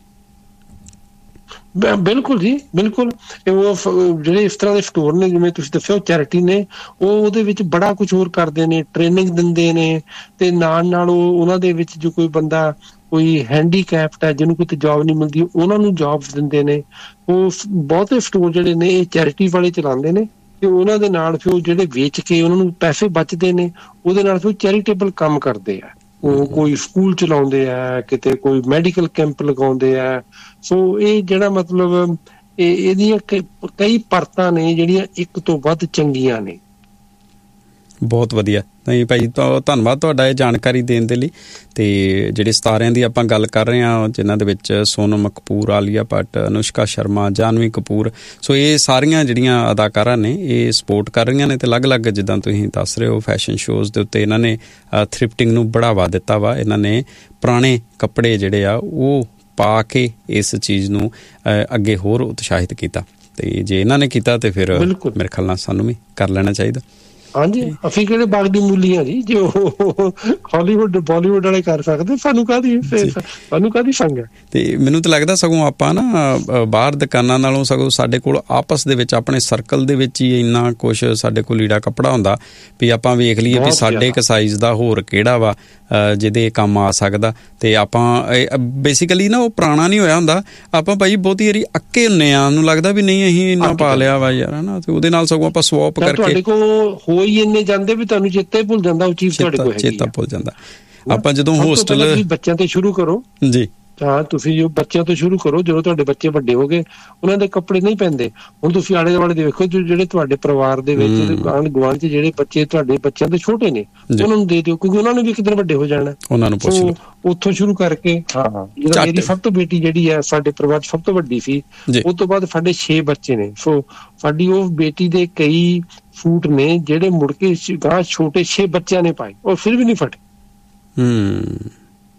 ਬਿਲਕੁਲ ਜੀ, ਬਿਲਕੁਲ। ਉਹ ਜਿਹੜੇ ਇਸ ਤਰ੍ਹਾਂ ਦੇ ਸਟੋਰ ਨੇ, ਜਿਵੇਂ ਤੁਸੀਂ ਦੱਸਿਆ, ਚੈਰਿਟੀ ਨੇ, ਉਹ ਉਹਦੇ ਵਿੱਚ ਬੜਾ ਕੁਛ ਹੋਰ ਕਰਦੇ ਨੇ, ਟ੍ਰੇਨਿੰਗ ਦਿੰਦੇ ਨੇ, ਤੇ ਨਾਲ ਨਾਲ ਉਹ ਉਹਨਾਂ ਦੇ ਵਿੱਚ ਜੋ ਕੋਈ ਬੰਦਾ ਕੋਈ ਹੈਂਡੀਕੈਪਡ ਹੈ, ਜਿਹਨੂੰ ਕਿਤੇ ਜੋਬ ਨਹੀਂ ਮਿਲਦੀ, ਉਹਨਾਂ ਨੂੰ ਜੋਬਸ ਦਿੰਦੇ ਨੇ। ਉਹ ਬਹੁਤੇ ਸਟੋਰ ਜਿਹੜੇ ਨੇ ਇਹ ਚੈਰਿਟੀ ਵਾਲੇ ਚਲਾਉਂਦੇ ਨੇ, ਤੇ ਉਹਨਾਂ ਦੇ ਨਾਲ ਫਿਰ ਉਹ ਜਿਹੜੇ ਵੇਚ ਕੇ ਉਹਨਾਂ ਨੂੰ ਪੈਸੇ ਬਚਦੇ ਨੇ, ਉਹਦੇ ਨਾਲ ਫਿਰ ਚੈਰੀਟੇਬਲ ਕੰਮ ਕਰਦੇ ਆ। ਉਹ ਕੋਈ ਸਕੂਲ ਚਲਾਉਂਦੇ ਆ, ਕਿਤੇ ਕੋਈ ਮੈਡੀਕਲ ਕੈਂਪ ਲਗਾਉਂਦੇ ਆ। ਸੋ ਇਹ ਜਿਹੜਾ ਮਤਲਬ ਇਹ ਇਹਦੀਆਂ ਕਈ ਪਰਤਾਂ ਨੇ ਜਿਹੜੀਆਂ ਇੱਕ ਤੋਂ ਵੱਧ ਚੰਗੀਆਂ ਨੇ। ਬਹੁਤ ਵਧੀਆ। ਨਹੀਂ ਭਾਈ, ਧੰਨਵਾਦ ਤੁਹਾਡਾ ਇਹ ਜਾਣਕਾਰੀ ਦੇਣ ਦੇ ਲਈ। ਤੇ ਜਿਹੜੇ ਸਿਤਾਰਿਆਂ ਦੀ ਆਪਾਂ ਗੱਲ ਕਰ ਰਹੇ ਹਾਂ, ਜਿਨ੍ਹਾਂ ਦੇ ਵਿੱਚ ਸੋਨਮ ਕਪੂਰ, ਆਲੀਆ ਭੱਟ, ਅਨੁਸ਼ਕਾ ਸ਼ਰਮਾ, ਜਾਨਵੀ ਕਪੂਰ, ਸੋ ਇਹ ਸਾਰੀਆਂ ਜਿਹੜੀਆਂ ਅਦਾਕਾਰਾਂ ਨੇ ਇਹ ਸਪੋਰਟ ਕਰ ਰਹੀਆਂ ਨੇ। ਤੇ ਅਲੱਗ-ਅਲੱਗ ਜਿੱਦਾਂ ਤੁਸੀਂ ਦੱਸ ਰਹੇ ਹੋ ਫੈਸ਼ਨ ਸ਼ੋਜ਼ ਦੇ ਉੱਤੇ ਇਹਨਾਂ ਨੇ ਥ੍ਰਿਫਟਿੰਗ ਨੂੰ ਬੜਾਵਾ ਦਿੱਤਾ ਵਾ। ਇਹਨਾਂ ਨੇ ਪੁਰਾਣੇ ਕੱਪੜੇ ਜਿਹੜੇ ਆ ਉਹ ਪਾ ਕੇ ਇਸ ਚੀਜ਼ ਨੂੰ ਅੱਗੇ ਹੋਰ ਉਤਸ਼ਾਹਿਤ ਕੀਤਾ। ਤੇ ਜੇ ਇਹਨਾਂ ਨੇ ਕੀਤਾ ਤੇ ਫਿਰ ਮੇਰੇ ਖਿਆਲ ਨਾਲ ਸਾਨੂੰ ਵੀ ਕਰ ਲੈਣਾ ਚਾਹੀਦਾ। ਹਾਂਜੀ, ਅਸੀਂ ਕਿਹੜੇ ਬਾਗ ਦੀ ਮੂਲੀ ਆ ਜੀ, ਜੇ ਉਹ ਹਾਲੀਵੁੱਡ ਬਾਲੀਵੁੱਡ ਵਾਲੇ ਕਰ ਸਕਦੇ, ਸਾਨੂੰ ਕਾਹਦੀ ਸਾਨੂੰ ਕਾਹਦੀ ਸੰਗ ਹੈ। ਤੇ ਮੈਨੂੰ ਤਾਂ ਲੱਗਦਾ ਸਗੋਂ ਆਪਾਂ ਨਾ ਬਾਹਰ ਦੁਕਾਨਾਂ ਨਾਲੋਂ ਸਗੋਂ ਸਾਡੇ ਕੋਲ ਆਪਸ ਦੇ ਵਿੱਚ ਆਪਣੇ ਸਰਕਲ ਦੇ ਵਿੱਚ ਹੀ ਇੰਨਾ ਕੁਛ ਸਾਡੇ ਕੋਲ ਲੀੜਾ ਕੱਪੜਾ ਹੁੰਦਾ ਵੀ ਆਪਾਂ ਵੇਖ ਲਈਏ ਵੀ ਸਾਡੇ ਇੱਕ ਸਾਈਜ਼ ਦਾ ਹੋਰ ਕਿਹੜਾ ਵਾ ਜਿਹਦੇ ਕੰਮ ਆ ਸਕਦਾ। ਤੇ ਆਪਾਂ ਬੇਸਿਕਲੀ ਨਾ ਉਹ ਪੁਰਾਣਾ ਨਹੀਂ ਹੋਇਆ ਹੁੰਦਾ, ਆਪਾਂ ਭਾਈ ਬਹੁਤੀ ਵਾਰੀ ਅੱਕੇ ਹੁੰਦੇ ਆ, ਉਹਨੂੰ ਲੱਗਦਾ ਵੀ ਨਹੀਂ ਅਸੀਂ ਇੰਨਾ ਪਾ ਲਿਆ ਵਾ ਯਾਰ, ਹਨਾ। ਤੇ ਉਹਦੇ ਨਾਲ ਸਗੋਂ ਆਪਾਂ ਸਵਾਪ ਕਰਕੇ ਹੀ ਇੰਨੇ ਜਾਂਦੇ ਵੀ ਤੁਹਾਨੂੰ ਚੇਤਾ ਹੀ ਭੁੱਲ ਜਾਂਦਾ ਉਹ ਚੀਜ਼ ਤੁਹਾਡੇ ਕੋਲ ਹੈਗੀ ਆ। ਚੇਤਾ ਭੁੱਲ ਜਾਂਦਾ। ਆਪਾਂ ਜਦੋਂ ਹੋਸਟਲ ਬੱਚਿਆਂ ਤੋਂ ਸ਼ੁਰੂ ਕਰੋ ਜੀ, ਹਾਂ ਤੁਸੀਂ ਜੋ ਬੱਚਿਆਂ ਤੋਂ ਸ਼ੁਰੂ ਕਰੋ, ਜਦੋਂ ਤੁਹਾਡੇ ਬੱਚੇ ਵੱਡੇ ਹੋ ਗਏ ਉਹਨਾਂ ਦੇ ਕੱਪੜੇ ਨਹੀਂ ਪੈਂਦੇ। ਹੁਣ ਤੁਸੀਂ ਆਲੇ ਦੁਆਲੇ ਦੇਖੋ, ਜਿਹੜੇ ਤੁਹਾਡੇ ਪਰਿਵਾਰ ਦੇ ਵਿੱਚ ਆਂਢ ਗੁਆਂਢ ਚ ਜਿਹੜੇ ਬੱਚੇ ਤੁਹਾਡੇ ਬੱਚਿਆਂ ਤੋਂ ਛੋਟੇ ਨੇ ਉਹਨਾਂ ਨੂੰ ਦੇ ਦਿਓ, ਕਿਉਂਕਿ ਉਹਨਾਂ ਨੂੰ ਵੀ ਇੱਕ ਦਿਨ ਵੱਡੇ ਹੋ ਜਾਣਾ। ਉਹਨਾਂ ਨੂੰ ਪੁੱਛ ਲਓ ਉੱਥੋਂ ਸ਼ੁਰੂ ਕਰਕੇ। ਹਾਂ, ਜਿਹੜਾ ਮੇਰੀ ਸਭ ਤੋਂ ਬੇਟੀ ਜਿਹੜੀ ਹੈ ਸਾਡੇ ਪਰਿਵਾਰ ਚ ਸਭ ਤੋਂ ਵੱਡੀ ਸੀ, ਉਸ ਤੋਂ ਬਾਅਦ ਸਾਡੇ ਛੇ ਬੱਚੇ ਨੇ। ਸੋ ਸਾਡੀ ਉਹ ਬੇਟੀ ਦੇ ਕਈ ਸੂਟ ਨੇ ਜਿਹੜੇ ਮੁੜ ਕੇ ਗਾਂ ਛੋਟੇ ਛੇ ਬੱਚਿਆਂ ਨੇ ਪਾਏ ਔਰ ਫਿਰ ਵੀ ਨਹੀਂ ਫਟੇ। ਹੂੰ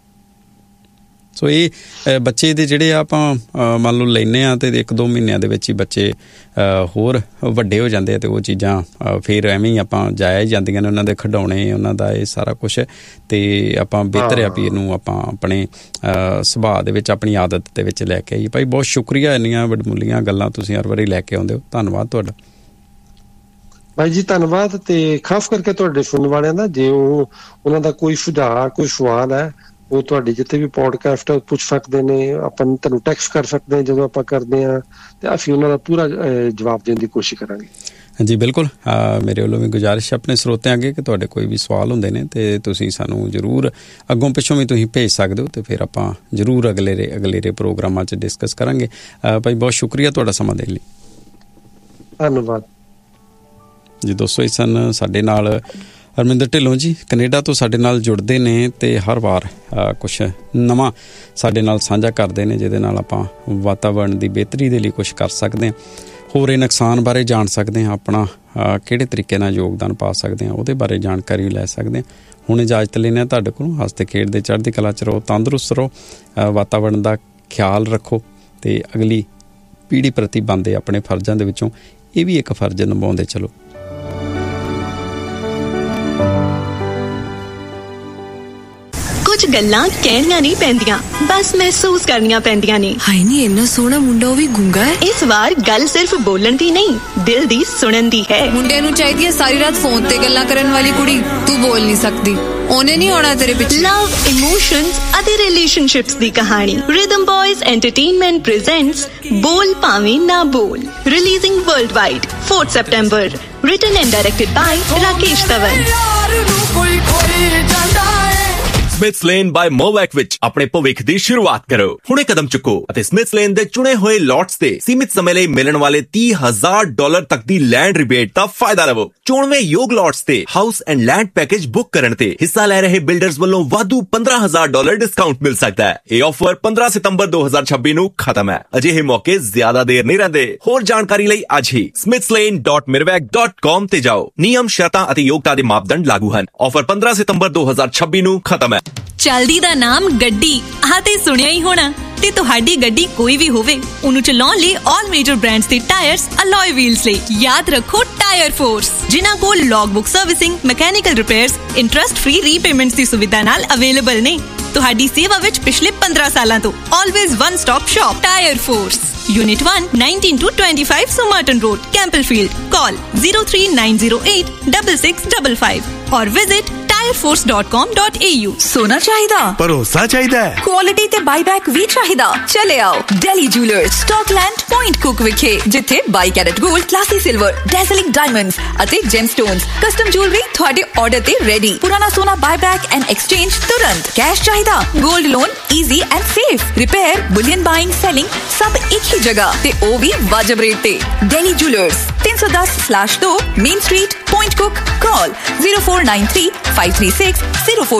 ਸੋ ਇਹ ਬੱਚੇ ਦੇ ਜਿਹੜੇ ਆਪਾਂ ਮੰਨ ਲਓ ਲੈਂਦੇ ਹਾਂ ਤੇ ਇੱਕ ਦੋ ਮਹੀਨਿਆਂ ਦੇ ਵਿੱਚ ਹੀ ਬੱਚੇ ਹੋਰ ਵੱਡੇ ਹੋ ਜਾਂਦੇ ਆ, ਤੇ ਉਹ ਚੀਜ਼ਾਂ ਫਿਰ ਐਵੇਂ ਹੀ ਆਪਾਂ ਜਾਇਆ ਹੀ ਜਾਂਦੀਆਂ ਨੇ, ਉਹਨਾਂ ਦੇ ਖਿਡੌਣੇ, ਉਹਨਾਂ ਦਾ ਇਹ ਸਾਰਾ ਕੁਛ। ਤੇ ਆਪਾਂ ਬਿਹਤਰ ਆ ਵੀ ਇਹਨੂੰ ਆਪਾਂ ਆਪਣੇ ਸੁਭਾਅ ਦੇ ਵਿੱਚ, ਆਪਣੀ ਆਦਤ ਦੇ ਵਿੱਚ ਲੈ ਕੇ ਆਈਏ। ਭਾਈ ਬਹੁਤ ਸ਼ੁਕਰੀਆ, ਇੰਨੀਆਂ ਵਡਮੁੱਲੀਆਂ ਗੱਲਾਂ ਤੁਸੀਂ ਹਰ ਵਾਰੀ ਲੈ ਕੇ ਆਉਂਦੇ ਹੋ, ਧੰਨਵਾਦ ਤੁਹਾਡਾ। ਭਾਈ ਜੀ ਧੰਨਵਾਦ। ਤੇ ਖਾਸ ਕਰਕੇ ਤੁਹਾਡੇ ਸੁਣਨ ਵਾਲਿਆਂ ਦਾ, ਜੇ ਉਹ ਉਹਨਾਂ ਦਾ ਕੋਈ ਸੁਝਾਅ, ਕੋਈ ਸਵਾਲ ਹੈ, ਉਹ ਤੁਹਾਡੇ ਜਿੱਥੇ ਵੀ ਪੋਡਕਾਸਟ ਪੁੱਛ ਸਕਦੇ ਨੇ। ਆਪਾਂ ਤੁਹਾਨੂੰ ਟੈਕਸਟ ਕਰ ਸਕਦੇ ਹਾਂ ਜਦੋਂ ਆਪਾਂ ਕਰਦੇ ਹਾਂ, ਤੇ ਅਸੀਂ ਉਹਨਾਂ ਦਾ ਪੂਰਾ ਜਵਾਬ ਦੇਣ ਦੀ ਕੋਸ਼ਿਸ਼ ਕਰਾਂਗੇ। ਜੀ ਬਿਲਕੁਲ। ਮੇਰੇ ਵੱਲੋਂ ਵੀ ਗੁਜ਼ਾਰਿਸ਼ ਆਪਣੇ ਸਰੋਤਿਆਂ ਅੱਗੇ ਕਿ ਤੁਹਾਡੇ ਕੋਈ ਵੀ ਸਵਾਲ ਹੁੰਦੇ ਨੇ ਤੇ ਤੁਸੀਂ ਸਾਨੂੰ ਜ਼ਰੂਰ ਅੱਗੋਂ ਪਿੱਛੋਂ ਵੀ ਤੁਸੀਂ ਭੇਜ ਸਕਦੇ ਹੋ, ਤੇ ਫਿਰ ਆਪਾਂ ਜ਼ਰੂਰ ਅਗਲੇਰੇ ਅਗਲੇਰੇ ਪ੍ਰੋਗਰਾਮਾਂ 'ਚ ਡਿਸਕਸ ਕਰਾਂਗੇ। ਭਾਈ ਬਹੁਤ ਸ਼ੁਕਰੀਆ ਤੁਹਾਡਾ ਸਮਾਂ ਦੇਣ ਲਈ। ਧੰਨਵਾਦ ਜੀ। ਦੋਸਤੋ, ਇਸ ਸਨ ਸਾਡੇ ਨਾਲ ਹਰਮਿੰਦਰ ਢਿੱਲੋਂ ਜੀ, ਕੈਨੇਡਾ ਤੋਂ ਸਾਡੇ ਨਾਲ ਜੁੜਦੇ ਨੇ ਤੇ ਹਰ ਵਾਰ ਕੁਛ ਨਵਾਂ ਸਾਡੇ ਨਾਲ ਸਾਂਝਾ ਕਰਦੇ ਨੇ, ਜਿਹਦੇ ਨਾਲ ਆਪਾਂ ਵਾਤਾਵਰਣ ਦੀ ਬਿਹਤਰੀ ਦੇ ਲਈ ਕੁਛ ਕਰ ਸਕਦੇ ਹਾਂ, ਹੋਰ ਇਹ ਨੁਕਸਾਨ ਬਾਰੇ ਜਾਣ ਸਕਦੇ ਹਾਂ, ਆਪਣਾ ਕਿਹੜੇ ਤਰੀਕੇ ਨਾਲ ਯੋਗਦਾਨ ਪਾ ਸਕਦੇ ਹਾਂ ਉਹਦੇ ਬਾਰੇ ਜਾਣਕਾਰੀ ਲੈ ਸਕਦੇ ਹਾਂ। ਹੁਣ ਇਜਾਜ਼ਤ ਲੈਂਦੇ ਹਾਂ ਤੁਹਾਡੇ ਕੋਲੋਂ। ਹੱਸਦੇ ਖੇਡਦੇ ਚੜ੍ਹਦੀ ਕਲਾ 'ਚ ਰਹੋ, ਤੰਦਰੁਸਤ ਰਹੋ, ਵਾਤਾਵਰਣ ਦਾ ਖਿਆਲ ਰੱਖੋ, ਤੇ ਅਗਲੀ ਪੀੜ੍ਹੀ ਪ੍ਰਤੀ ਬਣਦੇ ਆਪਣੇ ਫਰਜ਼ਾਂ ਦੇ ਵਿੱਚੋਂ ਇਹ ਵੀ ਇੱਕ ਫਰਜ਼ ਨਿਭਾਉਂਦੇ ਚਲੋ। ਕੁਝ ਗੱਲਾਂ ਕਹਿਣੀਆਂ ਨਹੀਂ ਪੈਂਦੀਆਂ, ਬਸ ਮਹਿਸੂਸ ਕਰਨੀਆਂ ਪੈਂਦੀਆਂ ਨੇ। ਹਾਏ ਨੀ ਇੰਨਾ ਸੋਹਣਾ ਮੁੰਡਾ, ਉਹ ਵੀ ਗੂੰਗਾ ਹੈ। ਇਸ ਵਾਰ ਗੱਲ ਸਿਰਫ ਬੋਲਣ ਦੀ ਨਹੀਂ, ਦਿਲ ਦੀ ਸੁਣਨ ਦੀ ਹੈ। ਮੁੰਡੇ ਨੂੰ ਚਾਹੀਦੀ ਹੈ ਸਾਰੀ ਰਾਤ ਫੋਨ ਤੇ ਗੱਲਾਂ ਕਰਨ ਵਾਲੀ ਕੁੜੀ। ਤੂੰ ਬੋਲ ਨਹੀਂ ਸਕਦੀ, ਉਹਨੇ ਨਹੀਂ ਆਉਣਾ ਤੇਰੇ ਪਿੱਛੇ। ਲਵ, ਇਮੋਸ਼ਨਸ ਅਤੇ ਰਿਲੇਸ਼ਨਸ਼ਿਪਸ ਦੀ ਕਹਾਣੀ। ਰਿਦਮ ਬॉयਜ਼ ਐਂਟਰਟੇਨਮੈਂਟ ਪ੍ਰੈਜ਼ੈਂਟਸ ਬੋਲ ਭਾਵੇਂ ਨਾ ਬੋਲ, releasing world wide fourth September, written and directed by Rakesh Tavan। ਸਮਿਥਸ lane ਬਾਈ ਮੋਵੈਕ ਵਿੱਚ ਆਪਣੇ ਭਵਿੱਖ ਦੀ ਸ਼ੁਰੂਆਤ ਕਰੋ। ਹੁਣੇ ਕਦਮ ਚੁੱਕੋ ਅਤੇ ਸਮਿਥਸ ਲੇਨ ਦੇ ਚੁਣੇ ਹੋਏ ਲੋਟਸ ਤੇ ਸੀਮਿਤ ਸਮੇਂ ਲਈ ਮਿਲਣ ਵਾਲੇ ਤੀਹ ਹਜ਼ਾਰ ਡਾਲਰ ਤੱਕ ਦੀ ਲੈਂਡ ਰਿਬੇਟ ਦਾ ਫਾਇਦਾ ਲਵੋ। ਚੋਣਵੇਂ ਯੋਗ ਲੋਟਸ ਤੇ house and land package book ਕਰਨ ਤੇ ਹਿੱਸਾ ਲੈ ਰਹੇ ਬਿਲਡਰਸ ਵੱਲੋਂ ਵਾਧੂ ਪੰਦਰਾਂ ਹਜ਼ਾਰ ਡਾਲਰ ਡਿਸਕਾਊਂਟ ਮਿਲ ਸਕਦਾ ਹੈ। ਇਹ ਆਫਰ ਪੰਦਰਾਂ ਸਤੰਬਰ ਦੋ ਹਜ਼ਾਰ ਛੱਬੀ ਨੂੰ ਖਤਮ ਹੈ। ਅਜਿਹੇ ਮੌਕੇ ਜ਼ਿਆਦਾ ਦੇਰ ਨਹੀਂ ਰਹਿੰਦੇ। ਹੋਰ ਜਾਣਕਾਰੀ ਲਈ ਅੱਜ ਹੀ smiths lane dot mirwak dot com ਤੇ ਜਾਓ। ਨਿਯਮ, ਸ਼ਰਤਾਂ ਅਤੇ ਯੋਗਤਾ ਦੇ ਮਾਪਦੰਡ ਲਾਗੂ ਹਨ। ਆਫਰ ਪੰਦਰਾਂ ਸਤੰਬਰ ਦੋ ਹਜ਼ਾਰ ਛੱਬੀ ਨੂੰ ਖਤਮ ਹੈ। ਚਲਦੀ ਦਾ ਨਾਮ ਗੱਡੀ, ਆਹ ਤੇ ਸੁਣਿਆ ਹੀ ਹੋਣਾ। ਤੇ ਤੁਹਾਡੀ ਗੱਡੀ ਕੋਈ ਵੀ ਹੋਵੇ, ਉਹਨੂੰ ਚਲਾਉਣ ਲਈ ਆਲ ਮੇਜਰ ਬ੍ਰਾਂਡਸ ਦੇ ਟਾਇਰਸ, ਅਲੋਏ ਵੀਲਸ ਲਈ ਯਾਦ ਰੱਖੋ ਟਾਇਰ ਫੋਰਸ, ਜਿਨ੍ਹਾਂ ਕੋਲ log book servicing, mechanical repairs, interest free repayments ਦੀ ਸੁਵਿਧਾ ਨਾਲ ਅਵੇਲੇਬਲ ਨੇ। ਤੁਹਾਡੀ ਸੇਵਾ ਵਿੱਚ ਪਿਛਲੇ ਪੰਦਰਾਂ ਸਾਲਾਂ ਤੋਂ always one stop shop tyre force. Unit one, nineteen to twenty-five Somerton Road, Campbellfield. Call zero three nine zero eight six six five five or visit tire force dot com dot a u। ਸੋਨਾ ਚਾਹੀਦਾ, ਭਰੋਸਾ ਚਾਹੀਦਾ, quality ਤੇ buyback ਵੀ ਚਾਹੀਦਾ। ਚਲੇ ਆਓ Delhi jewellers, ਸਟਾਕਲੈਂਡ, point ਕੁਕ ਵਿਖੇ, ਜਿੱਥੇ ਬਾਈ ਕੈਰਟ 골ਡ, ਕਲਾਸੀ ਸਿਲਵਰ, ਡੈਜ਼ਲਿੰਗ ਡਾਇਮੰਡਸ ਅਤੇ ਜੈਮਸਟੋਨਸ, ਕਸਟਮ ਜੁਐਲਰੀ ਤੁਹਾਡੇ ਆਰਡਰ ਤੇ ਰੈਡੀ। ਪੁਰਾਣਾ ਸੋਨਾ ਬਾਈਬੈਕ ਐਂਡ ਐਕਸਚੇਂਜ ਤੁਰੰਤ। ਕੈਸ਼ ਚਾਹੀਦਾ, 골ਡ loan easy and safe. Repair, bullion buying, selling ਸਭ ਇੱਕ ਹੀ ਜਗ੍ਹਾ ਤੇ ਉਹ ਵੀ ਵਾਜਬ ਰੇਟ ਤੇ। ਦਿੱਲੀ ਜੂਲਰਸ, ਤਿੰਨ ਸੌ ਦਸ ਸਲੈਸ਼ ਦੋ ਮੇਨ ਸਟਰੀਟ, ਪੁਆਇੰਟ ਕੁਕ। ਕਾਲ zero four nine three five three six zero four